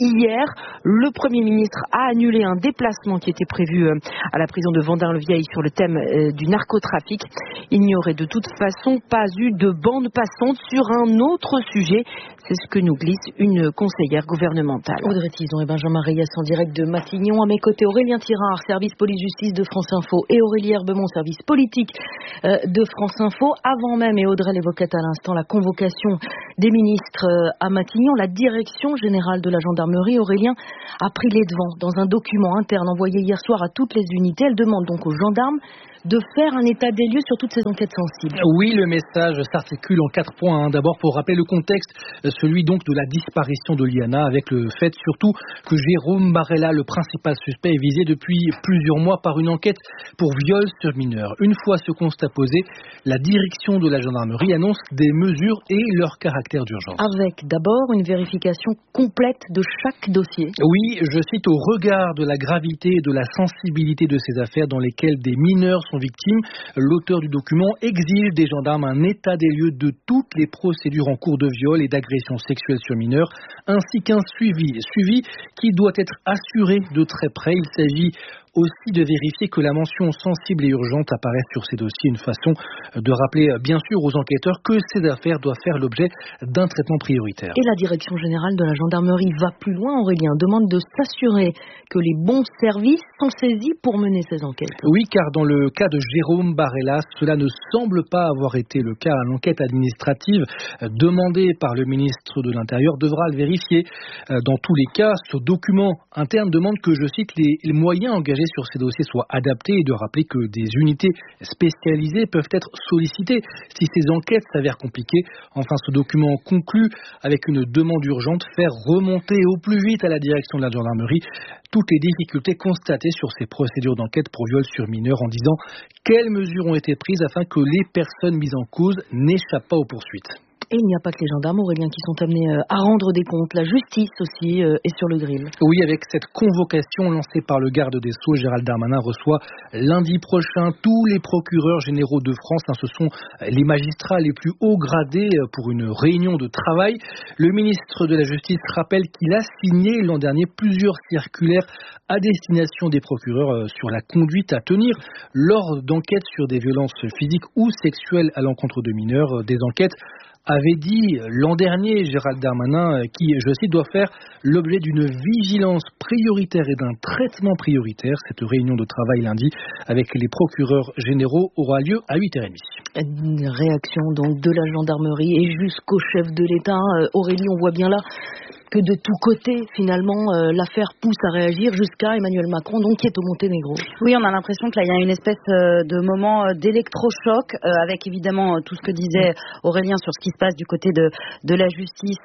hier. Le Premier ministre a annulé un déplacement qui était prévu à la prison de Vendin-le-Vieil sur le thème du narcotrafic. Il n'y aurait de toute façon pas eu de bande passante sur un autre sujet. C'est ce que nous glisse une conseillère gouvernementale.
Audrey Tison et Benjamin Reyes en direct de Matignon. À mes côtés, Aurélien Tirard, service police-justice de France Info, et Aurélie Herbemont, service politique de France Info. Avant même, et Audrey l'évoquait à l'instant, la convocation des ministres à Matignon, la direction générale de la gendarmerie, Aurélien, a pris les devants dans un document interne envoyé hier soir à toutes les unités. Elle demande donc aux gendarmes de faire un état des lieux sur toutes ces enquêtes sensibles.
Oui, le message s'articule en 4 points. D'abord, pour rappeler le contexte, celui donc de la disparition de Liana, avec le fait surtout que Jérôme Barella, le principal suspect, est visé depuis plusieurs mois par une enquête pour viol sur mineur. Une fois ce constat posé, la direction de la gendarmerie annonce des mesures et leur caractère d'urgence.
Avec d'abord une vérification complète de chaque dossier.
Oui, je cite, au regard de la gravité et de la sensibilité de ces affaires dans lesquelles des mineurs sont victimes, l'auteur du document exige des gendarmes un état des lieux de toutes les procédures en cours de viol et d'agression sexuelle sur mineurs, ainsi qu'un suivi qui doit être assuré de très près. Il s'agit aussi de vérifier que la mention sensible et urgente apparaît sur ces dossiers, une façon de rappeler bien sûr aux enquêteurs que ces affaires doivent faire l'objet d'un traitement prioritaire.
Et la direction générale de la gendarmerie va plus loin, Aurélien, demande de s'assurer que les bons services sont saisis pour mener ces enquêtes.
Oui, car dans le cas de Jérôme Barella, cela ne semble pas avoir été le cas. L'enquête administrative demandée par le ministre de l'Intérieur devra le vérifier. Dans tous les cas, ce document interne demande que, je cite, les moyens engagés sur ces dossiers soient adaptés et de rappeler que des unités spécialisées peuvent être sollicitées si ces enquêtes s'avèrent compliquées. Enfin, ce document conclut avec une demande urgente, faire remonter au plus vite à la direction de la gendarmerie toutes les difficultés constatées sur ces procédures d'enquête pour viol sur mineurs, en disant quelles mesures ont été prises afin que les personnes mises en cause n'échappent pas aux poursuites.
Et il n'y a pas que les gendarmes, Aurélien, qui sont amenés à rendre des comptes. La justice aussi est sur le grill.
Oui, avec cette convocation lancée par le garde des Sceaux, Gérald Darmanin reçoit lundi prochain tous les procureurs généraux de France. Ce sont les magistrats les plus hauts gradés pour une réunion de travail. Le ministre de la Justice rappelle qu'il a signé l'an dernier plusieurs circulaires à destination des procureurs sur la conduite à tenir lors d'enquêtes sur des violences physiques ou sexuelles à l'encontre de mineurs. Des enquêtes avait dit l'an dernier Gérald Darmanin qui, je cite, doit faire l'objet d'une vigilance prioritaire et d'un traitement prioritaire. Cette réunion de travail lundi avec les procureurs généraux aura lieu à 8h30.
Une réaction donc de la gendarmerie et jusqu'au chef de l'État. Aurélie, on voit bien là que de tous côtés, finalement, l'affaire pousse à réagir jusqu'à Emmanuel Macron, donc qui est au Monténégro.
Oui, on a l'impression que là, il y a une espèce de moment d'électrochoc, avec évidemment tout ce que disait Aurélien sur ce qui se passe du côté de la justice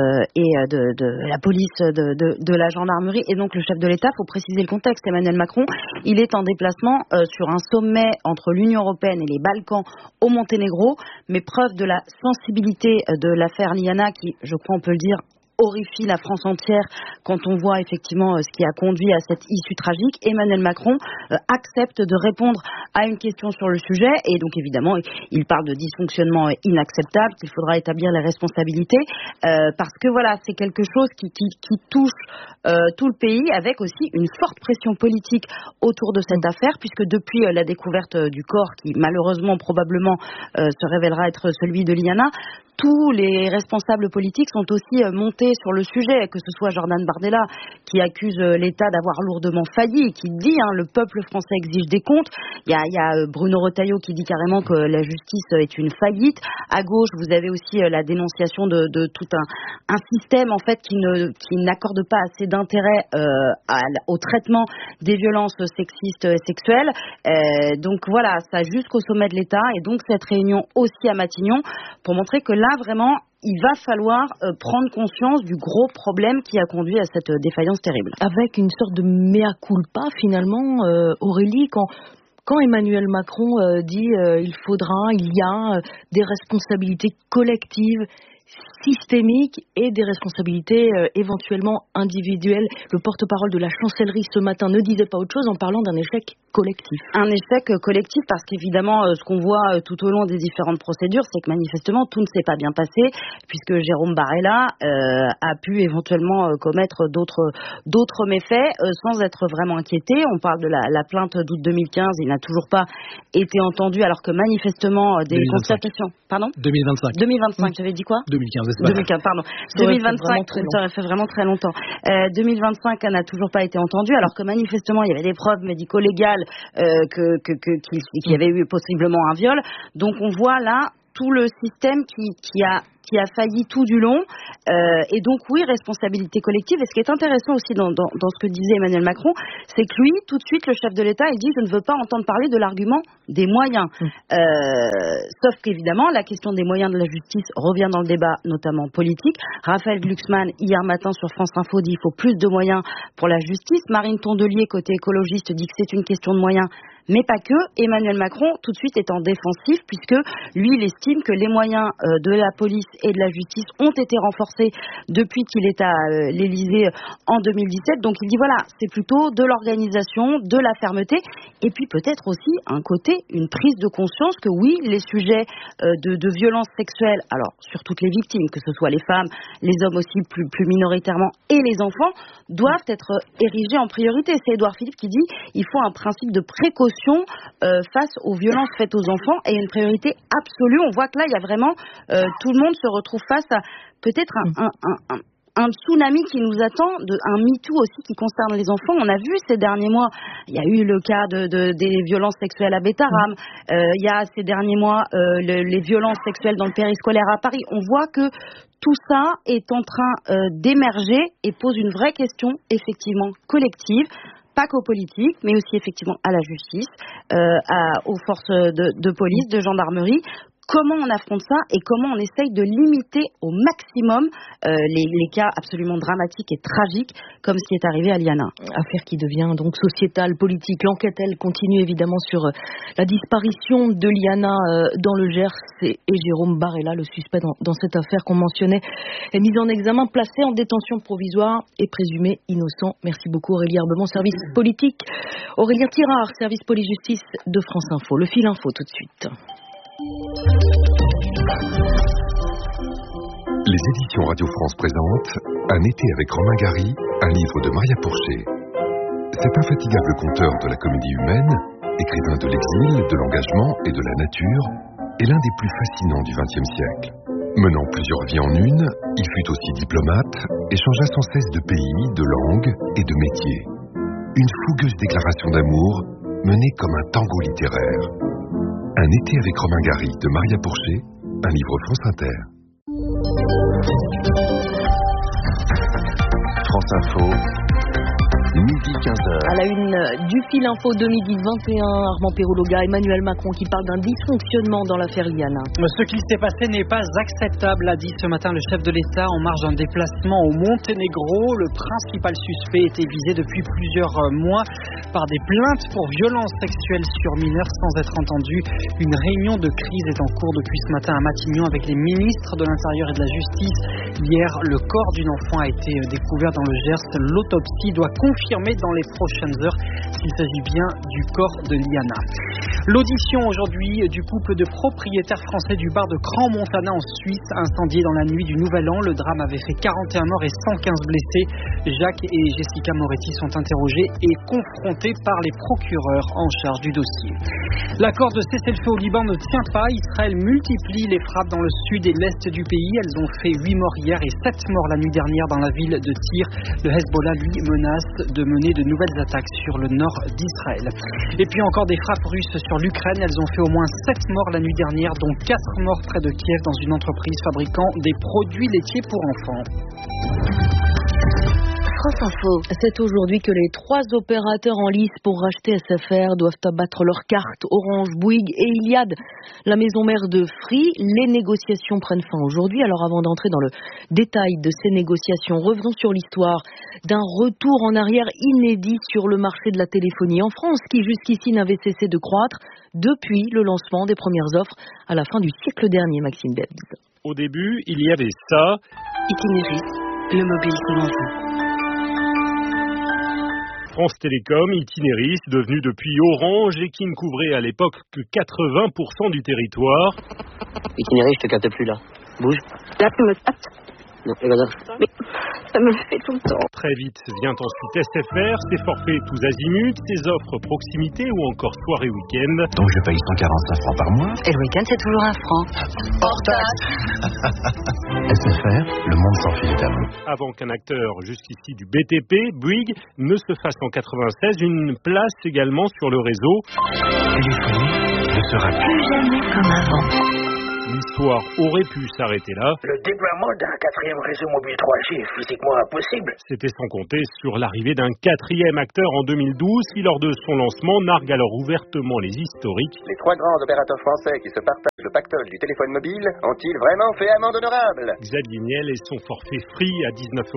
et de la police, de la gendarmerie, et donc le chef de l'État. Il faut préciser le contexte. Emmanuel Macron, il est en déplacement sur un sommet entre l'Union européenne et les Balkans au Monténégro, mais preuve de la sensibilité de l'affaire Liana, qui, je crois on peut le dire, horrifie la France entière quand on voit effectivement ce qui a conduit à cette issue tragique. Emmanuel Macron accepte de répondre à une question sur le sujet et donc évidemment il parle de dysfonctionnement inacceptable, qu'il faudra établir les responsabilités parce que voilà, c'est quelque chose qui touche tout le pays, avec aussi une forte pression politique autour de cette affaire, puisque depuis la découverte du corps qui malheureusement probablement se révélera être celui de Liana, tous les responsables politiques sont aussi montés sur le sujet, que ce soit Jordan Bardella qui accuse l'État d'avoir lourdement failli, qui dit le peuple français exige des comptes. Il y a Bruno Retailleau qui dit carrément que la justice est une faillite. À gauche, vous avez aussi la dénonciation de tout un système en fait qui n'accorde pas assez d'intérêt au traitement des violences sexistes et sexuelles. Donc voilà, ça jusqu'au sommet de l'État, et donc cette réunion aussi à Matignon pour montrer que là vraiment il va falloir prendre conscience du gros problème qui a conduit à cette défaillance terrible.
Avec une sorte de mea culpa finalement, Aurélie, quand Emmanuel Macron dit il y a des responsabilités collectives,
systémiques et des responsabilités éventuellement individuelles. Le porte-parole de la chancellerie ce matin ne disait pas autre chose en parlant d'un échec collectif.
Un échec collectif parce qu'évidemment, ce qu'on voit tout au long des différentes procédures, c'est que manifestement, tout ne s'est pas bien passé puisque Jérôme Barella a pu éventuellement commettre d'autres méfaits sans être vraiment inquiété. On parle de la plainte d'août 2015, il n'a toujours pas été entendu alors que manifestement des
2025.
constatations... Pardon ?
2025.
J'avais dit quoi ?
2015,
pardon. 2025, ça aurait fait vraiment très longtemps. 2025 n'a toujours pas été entendu alors que manifestement il y avait des preuves médico-légales qu'il y avait eu possiblement un viol. Donc on voit là tout le système qui a failli tout du long, et donc oui, responsabilité collective. Et ce qui est intéressant aussi dans ce que disait Emmanuel Macron, c'est que lui, tout de suite, le chef de l'État, il dit « je ne veux pas entendre parler de l'argument des moyens ». Sauf qu'évidemment, la question des moyens de la justice revient dans le débat, notamment politique. Raphaël Glucksmann, hier matin sur France Info, dit « il faut plus de moyens pour la justice ». Marine Tondelier, côté écologiste, dit que c'est une question de moyens. Mais pas que. Emmanuel Macron, tout de suite, est en défensif puisque lui, il estime que les moyens de la police et de la justice ont été renforcés depuis qu'il est à l'Élysée en 2017. Donc il dit voilà, c'est plutôt de l'organisation, de la fermeté et puis peut-être aussi un côté, une prise de conscience que oui, les sujets de violences sexuelles, alors sur toutes les victimes, que ce soit les femmes, les hommes aussi plus minoritairement et les enfants, doivent être érigés en priorité. C'est Édouard Philippe qui dit il faut un principe de précaution face aux violences faites aux enfants et une priorité absolue. On voit que là, il y a vraiment tout le monde se retrouve face à peut-être un tsunami qui nous attend, un MeToo aussi qui concerne les enfants. On a vu ces derniers mois, il y a eu le cas des violences sexuelles à Bétarame, il y a ces derniers mois les violences sexuelles dans le périscolaire à Paris. On voit que tout ça est en train d'émerger et pose une vraie question, effectivement, collective. Pas qu'aux politiques, mais aussi effectivement à la justice, aux forces de police, de gendarmerie. Comment on affronte ça et comment on essaye de limiter au maximum les cas absolument dramatiques et tragiques comme ce qui est arrivé à Liana.
Affaire qui devient donc sociétale, politique. L'enquête, elle, continue évidemment sur la disparition de Liana dans le Gers et Jérôme Barella, le suspect dans cette affaire qu'on mentionnait, est mis en examen, placé en détention provisoire et présumé innocent. Merci beaucoup Aurélie Herbemont, service politique. Aurélien Tirard, service police-justice de France Info. Le fil info tout de suite.
Les éditions Radio France présentent Un été avec Romain Gary, un livre de Maria Pourchet. Cet infatigable conteur de la comédie humaine, écrivain de l'exil, de l'engagement et de la nature, est l'un des plus fascinants du XXe siècle. Menant plusieurs vies en une, il fut aussi diplomate et changea sans cesse de pays, de langue et de métier. Une fougueuse déclaration d'amour menée comme un tango littéraire. Un été avec Romain Gary de Maria Pourchet, un livre France Inter. France Info, midi 15h.
À la une du fil info de midi 21, Armand Perrologa, Emmanuel Macron qui parle d'un dysfonctionnement dans l'affaire Liana.
Ce qui s'est passé n'est pas acceptable, a dit ce matin le chef de l'État en marge d'un déplacement au Monténégro. Le principal suspect était visé depuis plusieurs mois par des plaintes pour violences sexuelles sur mineurs sans être entendu. Une réunion de crise est en cours depuis ce matin à Matignon avec les ministres de l'Intérieur et de la Justice. Hier, le corps d'une enfant a été découvert dans le Gers. L'autopsie doit confirmer dans les prochaines heures s'il s'agit bien du corps de Liana. L'audition aujourd'hui du couple de propriétaires français du bar de Crans-Montana en Suisse, incendié dans la nuit du Nouvel An. Le drame avait fait 41 morts et 115 blessés. Jacques et Jessica Moretti sont interrogés et confrontés par les procureurs en charge du dossier. L'accord de cessez-le-feu au Liban ne tient pas. Israël multiplie les frappes dans le sud et l'est du pays. Elles ont fait 8 morts hier et 7 morts la nuit dernière dans la ville de Tyr. Le Hezbollah, lui, menace de mener de nouvelles attaques sur le nord d'Israël. Et puis encore des frappes russes sur l'Ukraine. Elles ont fait au moins 7 morts la nuit dernière, dont 4 morts près de Kiev dans une entreprise fabriquant des produits laitiers pour enfants.
France Info. C'est aujourd'hui que les 3 opérateurs en lice pour racheter SFR doivent abattre leurs cartes. Orange, Bouygues et Iliad, la maison mère de Free. Les négociations prennent fin aujourd'hui. Alors avant d'entrer dans le détail de ces négociations, revenons sur l'histoire d'un retour en arrière inédit sur le marché de la téléphonie en France, qui jusqu'ici n'avait cessé de croître depuis le lancement des premières offres à la fin du siècle dernier, Maxime Bebs.
Au début, il y avait ça.
Itinéris, le mobile selon vous.
France Télécom, Itinéris, devenu depuis Orange et qui ne couvrait à l'époque que 80% du territoire.
Itinéris, je te capte plus là. Bouge.
Là, tu me captes.
Non, regarde.
Mais ça me le fait tout le temps.
Très vite vient ensuite SFR, ses forfaits tous azimuts, ses offres proximité ou encore soirée week-end.
Donc je paye 145 francs par mois.
Et le week-end, c'est toujours 1 franc.
Hors taxe. SFR, le monde sans filet à vous.
Avant qu'un acteur jusqu'ici du BTP, Bouygues, ne se fasse en 96 une place également sur le réseau.
Téléphonie ne sera plus jamais comme avant.
L'histoire aurait pu s'arrêter là.
Le déploiement d'un 4e réseau mobile 3G est physiquement impossible.
C'était sans compter sur l'arrivée d'un 4e acteur en 2012 qui, lors de son lancement, nargue alors ouvertement les historiques.
Les 3 grands opérateurs français qui se partagent le pactole du téléphone mobile ont-ils vraiment fait amende honorable?
Xavier Niel et son forfait free à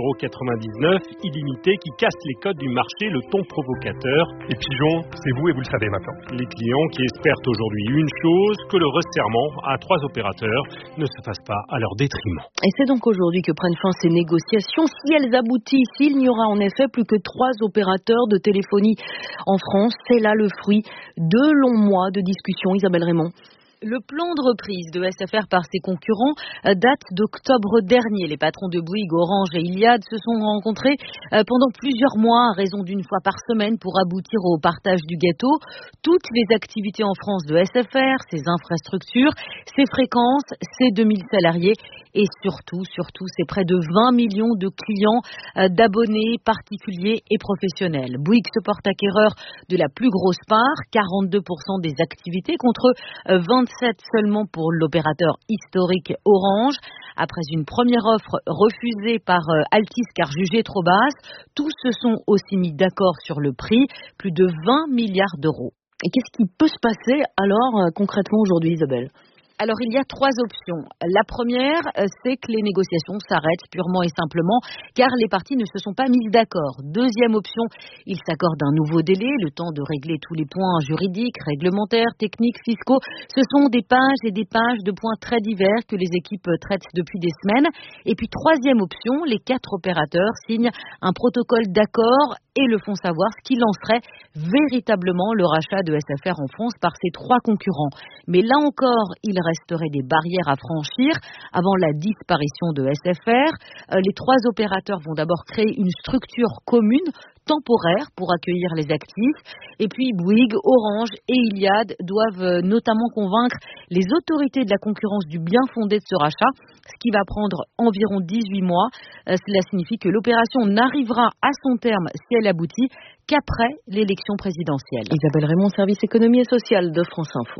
19,99 €, illimité, qui casse les codes du marché, le ton provocateur.
Et Pigeon, c'est vous et vous le savez maintenant.
Les clients qui espèrent aujourd'hui une chose, que le resserrement à 3 opérateurs ne se fasse pas à leur détriment.
Et c'est donc aujourd'hui que prennent fin ces négociations. Si elles aboutissent, il n'y aura en effet plus que 3 opérateurs de téléphonie en France. C'est là le fruit de longs mois de discussions. Isabelle Raymond. Le plan de reprise de SFR par ses concurrents date d'octobre dernier. Les patrons de Bouygues, Orange et Iliad se sont rencontrés pendant plusieurs mois à raison d'une fois par semaine pour aboutir au partage du gâteau. Toutes les activités en France de SFR, ses infrastructures, ses fréquences, ses 2000 salariés et surtout, c'est près de 20 millions de clients, d'abonnés particuliers et professionnels. Bouygues se porte acquéreur de la plus grosse part, 42% des activités contre 27% seulement pour l'opérateur historique Orange. Après une première offre refusée par Altice car jugée trop basse, tous se sont aussi mis d'accord sur le prix, plus de 20 milliards d'euros. Et qu'est-ce qui peut se passer alors concrètement aujourd'hui, Isabelle ? Alors, il y a 3 options. La première, c'est que les négociations s'arrêtent purement et simplement car les parties ne se sont pas mises d'accord. Deuxième option, ils s'accordent un nouveau délai, le temps de régler tous les points juridiques, réglementaires, techniques, fiscaux. Ce sont des pages et des pages de points très divers que les équipes traitent depuis des semaines. Et puis, troisième option, les 4 opérateurs signent un protocole d'accord et le font savoir, ce qui lancerait véritablement le rachat de SFR en France par ses 3 concurrents. Mais là encore, il resterait des barrières à franchir avant la disparition de SFR. Les 3 opérateurs vont d'abord créer une structure commune temporaire pour accueillir les actifs. Et puis Bouygues, Orange et Iliad doivent notamment convaincre les autorités de la concurrence du bien fondé de ce rachat, ce qui va prendre environ 18 mois. Cela signifie que l'opération n'arrivera à son terme, si elle aboutit, qu'après l'élection présidentielle. Isabelle Raymond, service économie et sociale de France Info.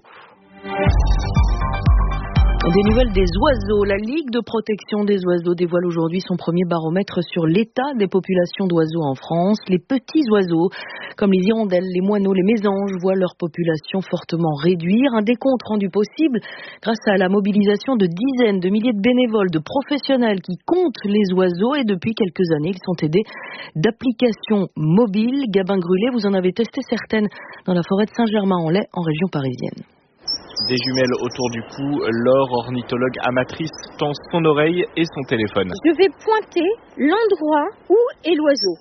Des nouvelles des oiseaux. La Ligue de protection des oiseaux dévoile aujourd'hui son premier baromètre sur l'état des populations d'oiseaux en France. Les petits oiseaux, comme les hirondelles, les moineaux, les mésanges, voient leur population fortement réduire. Un décompte rendu possible grâce à la mobilisation de dizaines de milliers de bénévoles, de professionnels qui comptent les oiseaux. Et depuis quelques années, ils sont aidés d'applications mobiles. Gabin Grulé, vous en avez testé certaines dans la forêt de Saint-Germain-en-Laye, en région parisienne.
Des jumelles autour du cou, Laure, ornithologue amatrice, tend son oreille et son téléphone.
Je vais pointer l'endroit où est l'oiseau.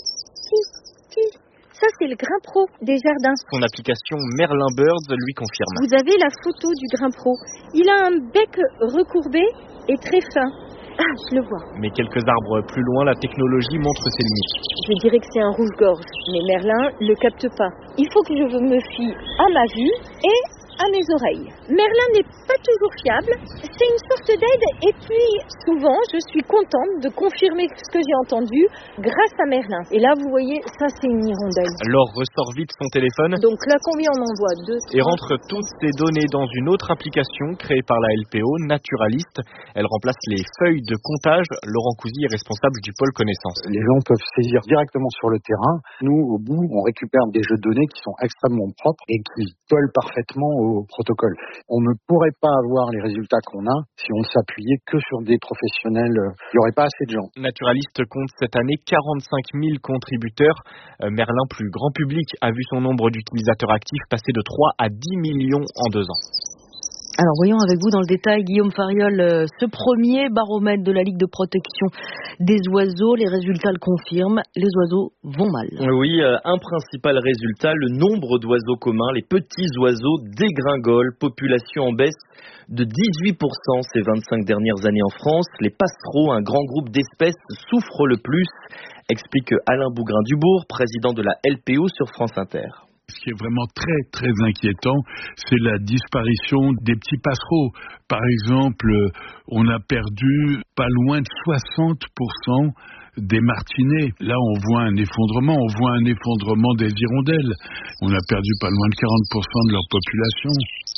Ça, c'est le grain pro des jardins.
Son application Merlin Birds lui confirme.
Vous avez la photo du grain pro. Il a un bec recourbé et très fin. Ah, je le vois.
Mais quelques arbres plus loin, la technologie montre ses limites.
Je dirais que c'est un rouge-gorge, mais Merlin ne le capte pas. Il faut que je me fie à ma vue et à mes oreilles. Merlin n'est pas toujours fiable, c'est une sorte d'aide et puis souvent je suis contente de confirmer ce que j'ai entendu grâce à Merlin. Et là vous voyez, ça c'est une hirondelle.
Laure ressort vite son téléphone.
Donc là combien on en voit? 2, 3,
et rentre toutes ces données dans une autre application créée par la LPO, Naturaliste. Elle remplace les feuilles de comptage. Laurent Cousy est responsable du pôle connaissance.
Les gens peuvent saisir directement sur le terrain. Nous, au bout, on récupère des jeux de données qui sont extrêmement propres et qui collent parfaitement au protocole. On ne pourrait pas avoir les résultats qu'on a si on s'appuyait que sur des professionnels. Il n'y aurait pas assez de gens.
Naturaliste compte cette année 45 000 contributeurs. Merlin, plus grand public, a vu son nombre d'utilisateurs actifs passer de 3 à 10 millions en 2 ans.
Alors voyons avec vous dans le détail, Guillaume Fariol, ce premier baromètre de la Ligue de protection des oiseaux, les résultats le confirment, les oiseaux vont mal.
Oui, un principal résultat, le nombre d'oiseaux communs, les petits oiseaux dégringolent, population en baisse de 18% ces 25 dernières années en France. Les passereaux, un grand groupe d'espèces, souffrent le plus, explique Alain Bougrain-Dubourg, président de la LPO sur France Inter.
Ce qui est vraiment très très inquiétant, c'est la disparition des petits passereaux. Par exemple, on a perdu pas loin de 60% des martinets. Là, on voit un effondrement des hirondelles. On a perdu pas loin de 40% de leur population.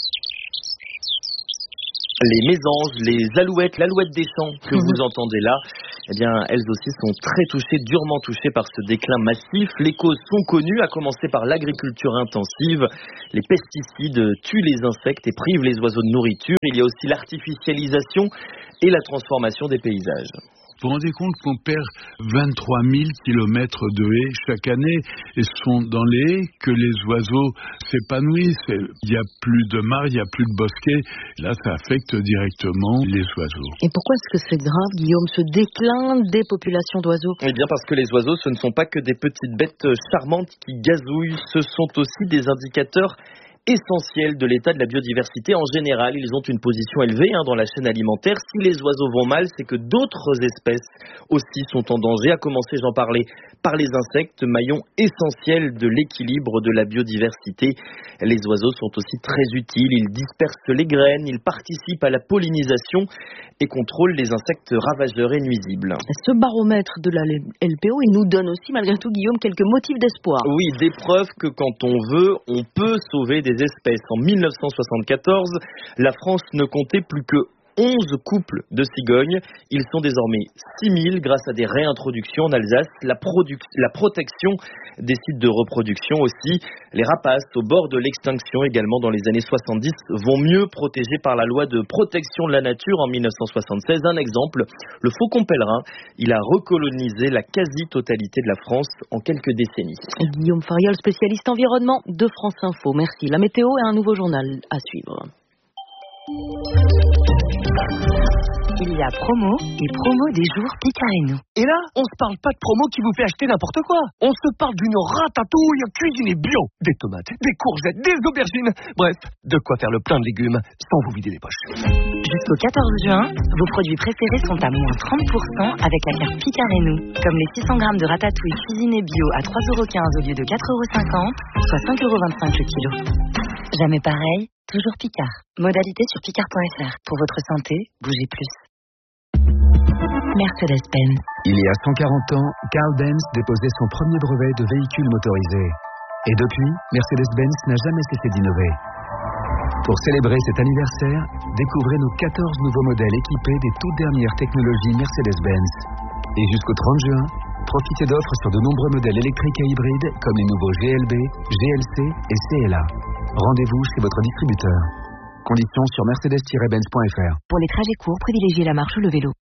Les mésanges, les alouettes, l'alouette des champs que vous entendez là, eh bien, elles aussi sont très touchées, durement touchées par ce déclin massif. Les causes sont connues, à commencer par l'agriculture intensive. Les pesticides tuent les insectes et privent les oiseaux de nourriture. Il y a aussi l'artificialisation et la transformation des paysages.
Vous vous rendez compte qu'on perd 23 000 kilomètres de haies chaque année, et ce sont dans les haies que les oiseaux s'épanouissent. Il n'y a plus de mares, il n'y a plus de bosquets. Là, ça affecte directement les oiseaux.
Et pourquoi est-ce que c'est grave, Guillaume, ce déclin des populations d'oiseaux ?
Eh bien, parce que les oiseaux, ce ne sont pas que des petites bêtes charmantes qui gazouillent, ce sont aussi des indicateurs essentiel de l'état de la biodiversité en général. Ils ont une position élevée dans la chaîne alimentaire. Si les oiseaux vont mal, c'est que d'autres espèces aussi sont en danger, à commencer, j'en parlais, par les insectes, maillon essentiel de l'équilibre de la biodiversité. Les oiseaux sont aussi très utiles, ils dispersent les graines, ils participent à la pollinisation et contrôlent les insectes ravageurs et nuisibles.
Ce baromètre de la LPO, il nous donne aussi, malgré tout, Guillaume, quelques motifs d'espoir.
Oui, des preuves que quand on veut, on peut sauver des espèces. En 1974, la France ne comptait plus que 11 couples de cigognes. Ils sont désormais 6000 grâce à des réintroductions en Alsace. La protection des sites de reproduction aussi. Les rapaces au bord de l'extinction également dans les années 70 vont mieux protégés par la loi de protection de la nature en 1976. Un exemple, le faucon pèlerin. Il a recolonisé la quasi-totalité de la France en quelques décennies.
Guillaume Fariol, spécialiste environnement de France Info. Merci. La météo et un nouveau journal à suivre.
Il y a promo et promo des jours Picareno.
Et là, on se parle pas de promo qui vous fait acheter n'importe quoi. On se parle d'une ratatouille cuisinée bio. Des tomates, des courgettes, des aubergines. Bref, de quoi faire le plein de légumes sans vous vider les poches.
Jusqu'au 14 juin, vos produits préférés sont à moins 30% avec la carte Picareno. Comme les 600 grammes de ratatouille cuisinée bio à 3,15 € au lieu de 4,50 €, soit 5,25 € le kilo. Jamais pareil, toujours Picard. Modalité sur picard.fr. Pour votre santé, bougez plus. Mercedes-Benz.
Il y a 140 ans, Carl Benz déposait son premier brevet de véhicule motorisé. Et depuis, Mercedes-Benz n'a jamais cessé d'innover. Pour célébrer cet anniversaire, découvrez nos 14 nouveaux modèles équipés des toutes dernières technologies Mercedes-Benz. Et jusqu'au 30 juin, profitez d'offres sur de nombreux modèles électriques et hybrides comme les nouveaux GLB, GLC et CLA. Rendez-vous chez votre distributeur. Conditions sur mercedes-benz.fr.
Pour les trajets courts, privilégiez la marche ou le vélo.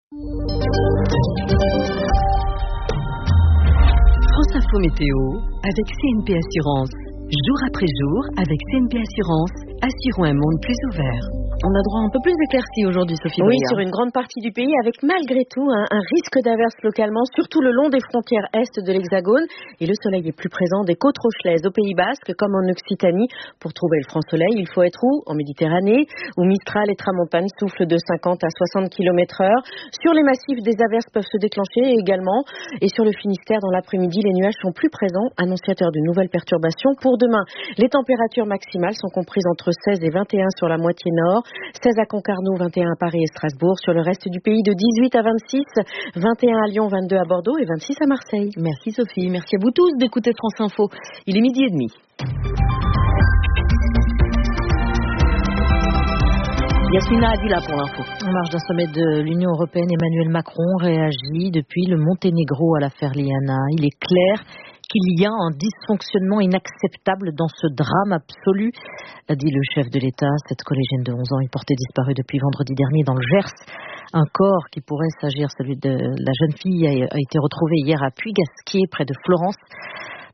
France Info Météo avec CNP Assurance. Jour après jour, avec CNP Assurance, assurons un monde plus ouvert. On a droit à un peu plus d'éclaircies aujourd'hui, Sophie.
Oui, sur une grande partie du pays, avec malgré tout un risque d'averse localement, surtout le long des frontières est de l'Hexagone. Et le soleil est plus présent des côtes rochelaises au Pays Basque, comme en Occitanie. Pour trouver le franc soleil, il faut être où ? En Méditerranée, où Mistral et Tramontane soufflent de 50 à 60 km/h. Sur les massifs, des averses peuvent se déclencher également. Et sur le Finistère, dans l'après-midi, les nuages sont plus présents, annonciateurs de nouvelles perturbations pour demain. Les températures maximales sont comprises entre 16 et 21 sur la moitié nord, 16 à Concarneau, 21 à Paris et Strasbourg. Sur le reste du pays, de 18 à 26, 21 à Lyon, 22 à Bordeaux et 26 à Marseille.
Merci Sophie, merci à vous tous d'écouter France Info. Il est 12h30. Yasmina Adila pour l'info. En marge d'un sommet de l'Union européenne, Emmanuel Macron réagit depuis le Monténégro à l'affaire Liana. Il est clair qu'il y a un dysfonctionnement inacceptable dans ce drame absolu, a dit le chef de l'État. Cette collégienne de 11 ans est portée disparue depuis vendredi dernier dans le Gers. Un corps qui pourrait s'agir celui de la jeune fille a été retrouvé hier à Puygasquier, près de Florence.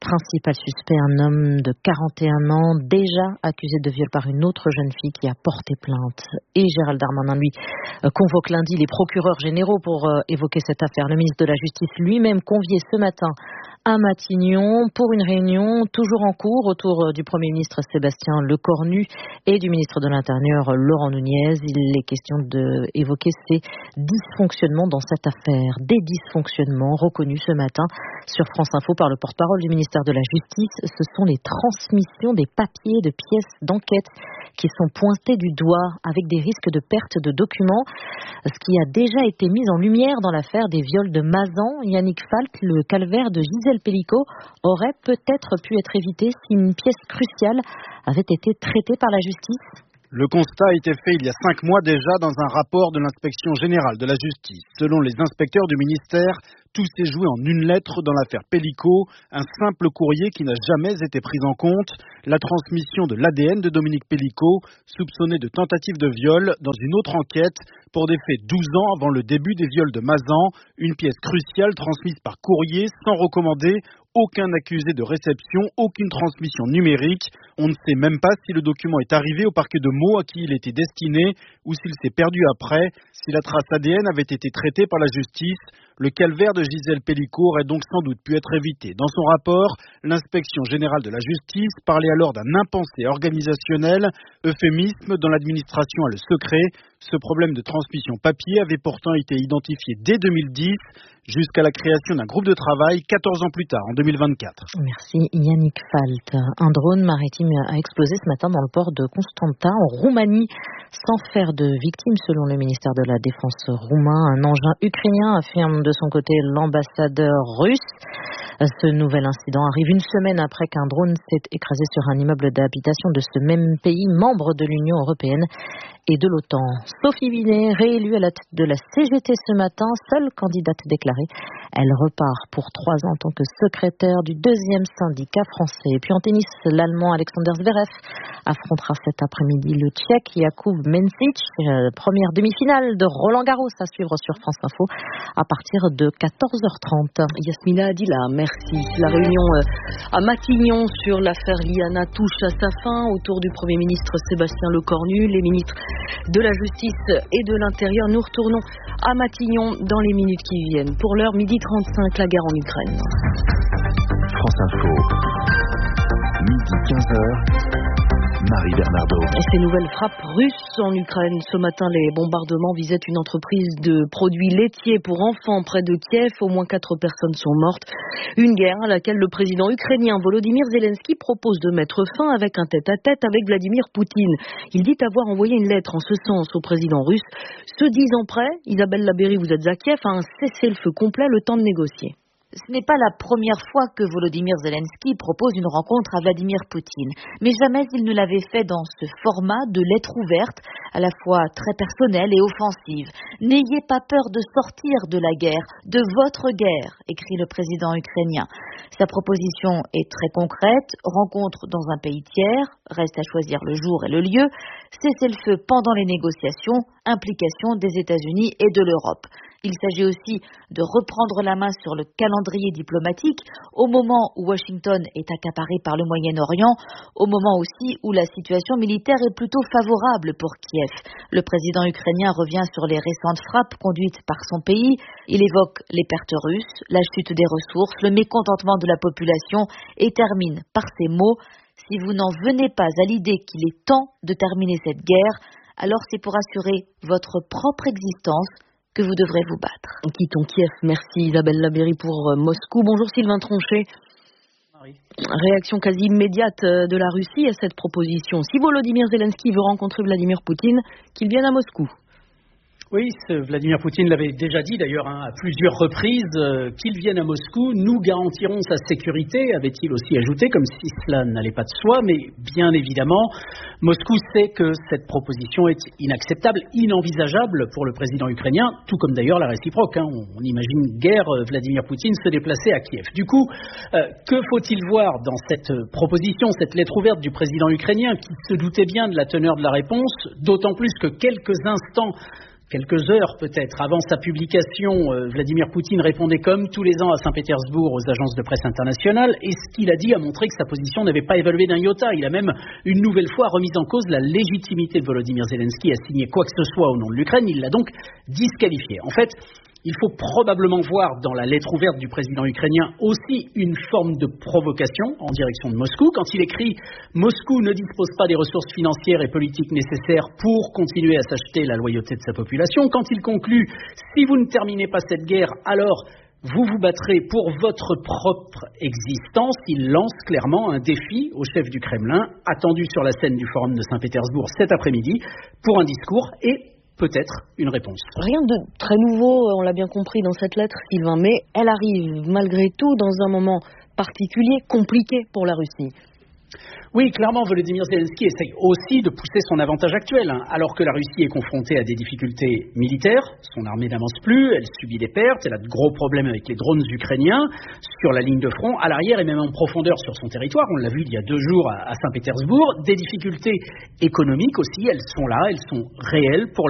principal suspect, un homme de 41 ans, déjà accusé de viol par une autre jeune fille qui a porté plainte. Et Gérald Darmanin, lui, convoque lundi les procureurs généraux pour évoquer cette affaire. Le ministre de la Justice lui-même convié ce matin à Matignon pour une réunion toujours en cours autour du Premier ministre Sébastien Lecornu et du ministre de l'Intérieur Laurent Nunez. Il est question d'évoquer ces dysfonctionnements dans cette affaire. Des dysfonctionnements reconnus ce matin sur France Info par le porte-parole du ministère de la Justice. Ce sont les transmissions des papiers de pièces d'enquête qui sont pointés du doigt avec des risques de perte de documents. Ce qui a déjà été mis en lumière dans l'affaire des viols de Mazan, Yannick Falt, le calvaire de Gisèle Pellicot aurait peut-être pu être évité si une pièce cruciale avait été traitée par la justice.
Le constat a été fait il y a 5 mois déjà dans un rapport de l'inspection générale de la justice. Selon les inspecteurs du ministère, tout s'est joué en une lettre dans l'affaire Pellicot, un simple courrier qui n'a jamais été pris en compte, la transmission de l'ADN de Dominique Pellicot, soupçonné de tentative de viol dans une autre enquête pour des faits 12 ans avant le début des viols de Mazan, une pièce cruciale transmise par courrier sans recommander, aucun accusé de réception, aucune transmission numérique. On ne sait même pas si le document est arrivé au parquet de Meaux à qui il était destiné ou s'il s'est perdu après. Si la trace ADN avait été traitée par la justice, le calvaire de Gisèle Pellicot aurait donc sans doute pu être évité. Dans son rapport, l'inspection générale de la justice parlait alors d'un impensé organisationnel, euphémisme dans l'administration a le secret. Ce problème de transmission papier avait pourtant été identifié dès 2010, jusqu'à la création d'un groupe de travail 14 ans plus tard, en 2024.
Merci Yannick Falt. Un drone maritime a explosé ce matin dans le port de Constanta, en Roumanie, sans faire de victimes selon le ministère de la Défense roumain. Un engin ukrainien, affirme de son côté l'ambassadeur russe. Ce nouvel incident arrive une semaine après qu'un drone s'est écrasé sur un immeuble d'habitation de ce même pays, membre de l'Union européenne et de l'OTAN. Sophie Binet, réélue à la tête de la CGT ce matin, seule candidate déclarée. Elle repart pour 3 ans en tant que secrétaire du 2e syndicat français. Et puis en tennis, l'Allemand Alexander Zverev affrontera cet après-midi le Tchèque Jakub Mensik. Première demi-finale de Roland-Garros à suivre sur France Info à partir de 14h30.
Yasmina Adila, merci. La réunion à Matignon sur l'affaire Liana touche à sa fin autour du Premier ministre Sébastien Lecornu, les ministres de la Justice et de l'Intérieur. Nous retournons à Matignon dans les minutes qui viennent. Pour l'heure, 12h35, la guerre en Ukraine.
France Info, midi 15h. Marie Bernardo.
Ces nouvelles frappes russes en Ukraine. Ce matin, les bombardements visaient une entreprise de produits laitiers pour enfants près de Kiev. Au moins 4 personnes sont mortes. Une guerre à laquelle le président ukrainien Volodymyr Zelensky propose de mettre fin avec un tête-à-tête avec Vladimir Poutine. Il dit avoir envoyé une lettre en ce sens au président russe. Se disant prêt, Isabelle Labéry, vous êtes à Kiev, à un cessez-le-feu complet, le temps de négocier.
Ce n'est pas la première fois que Volodymyr Zelensky propose une rencontre à Vladimir Poutine, mais jamais il ne l'avait fait dans ce format de lettre ouverte, à la fois très personnelle et offensive. N'ayez pas peur de sortir de la guerre, de votre guerre, écrit le président ukrainien. Sa proposition est très concrète, rencontre dans un pays tiers, reste à choisir le jour et le lieu, cessez-le-feu pendant les négociations, implication des États-Unis et de l'Europe. Il s'agit aussi de reprendre la main sur le calendrier diplomatique au moment où Washington est accaparé par le Moyen-Orient, au moment aussi où la situation militaire est plutôt favorable pour Kiev. Le président ukrainien revient sur les récentes frappes conduites par son pays. Il évoque les pertes russes, la chute des ressources, le mécontentement de la population et termine par ces mots « Si vous n'en venez pas à l'idée qu'il est temps de terminer cette guerre, alors c'est pour assurer votre propre existence que vous devrez vous battre. »
Quittons Kiev. Merci Isabelle Labéry pour Moscou. Bonjour Sylvain Tronchet. Réaction quasi immédiate de la Russie à cette proposition. Si Volodymyr Zelensky veut rencontrer Vladimir Poutine, qu'il vienne à Moscou.
Oui, Vladimir Poutine l'avait déjà dit d'ailleurs à plusieurs reprises, qu'il vienne à Moscou, nous garantirons sa sécurité, avait-il aussi ajouté, comme si cela n'allait pas de soi, mais bien évidemment, Moscou sait que cette proposition est inacceptable, inenvisageable pour le président ukrainien, tout comme d'ailleurs la réciproque. On imagine guère Vladimir Poutine se déplacer à Kiev. Du coup, que faut-il voir dans cette proposition, cette lettre ouverte du président ukrainien qui se doutait bien de la teneur de la réponse, d'autant plus que quelques instants quelques heures peut-être avant sa publication, Vladimir Poutine répondait comme tous les ans à Saint-Pétersbourg aux agences de presse internationales, et ce qu'il a dit a montré que sa position n'avait pas évolué d'un iota. Il a même une nouvelle fois remis en cause la légitimité de Volodymyr Zelensky à signer quoi que ce soit au nom de l'Ukraine. Il l'a donc disqualifié. En fait, il faut probablement voir dans la lettre ouverte du président ukrainien aussi une forme de provocation en direction de Moscou. Quand il écrit « Moscou ne dispose pas des ressources financières et politiques nécessaires pour continuer à s'acheter la loyauté de sa population », quand il conclut « Si vous ne terminez pas cette guerre, alors vous vous battrez pour votre propre existence », il lance clairement un défi au chef du Kremlin, attendu sur la scène du Forum de Saint-Pétersbourg cet après-midi, pour un discours et peut-être une réponse.
Rien de très nouveau, on l'a bien compris dans cette lettre, Sylvain, mais elle arrive malgré tout dans un moment particulier, compliqué pour la Russie.
Oui, clairement, Volodymyr Zelensky essaye aussi de pousser son avantage actuel. Alors que la Russie est confrontée à des difficultés militaires, son armée n'avance plus, elle subit des pertes, elle a de gros problèmes avec les drones ukrainiens sur la ligne de front, à l'arrière et même en profondeur sur son territoire. On l'a vu il y a 2 jours à Saint-Pétersbourg. Des difficultés économiques aussi, elles sont là, elles sont réelles pour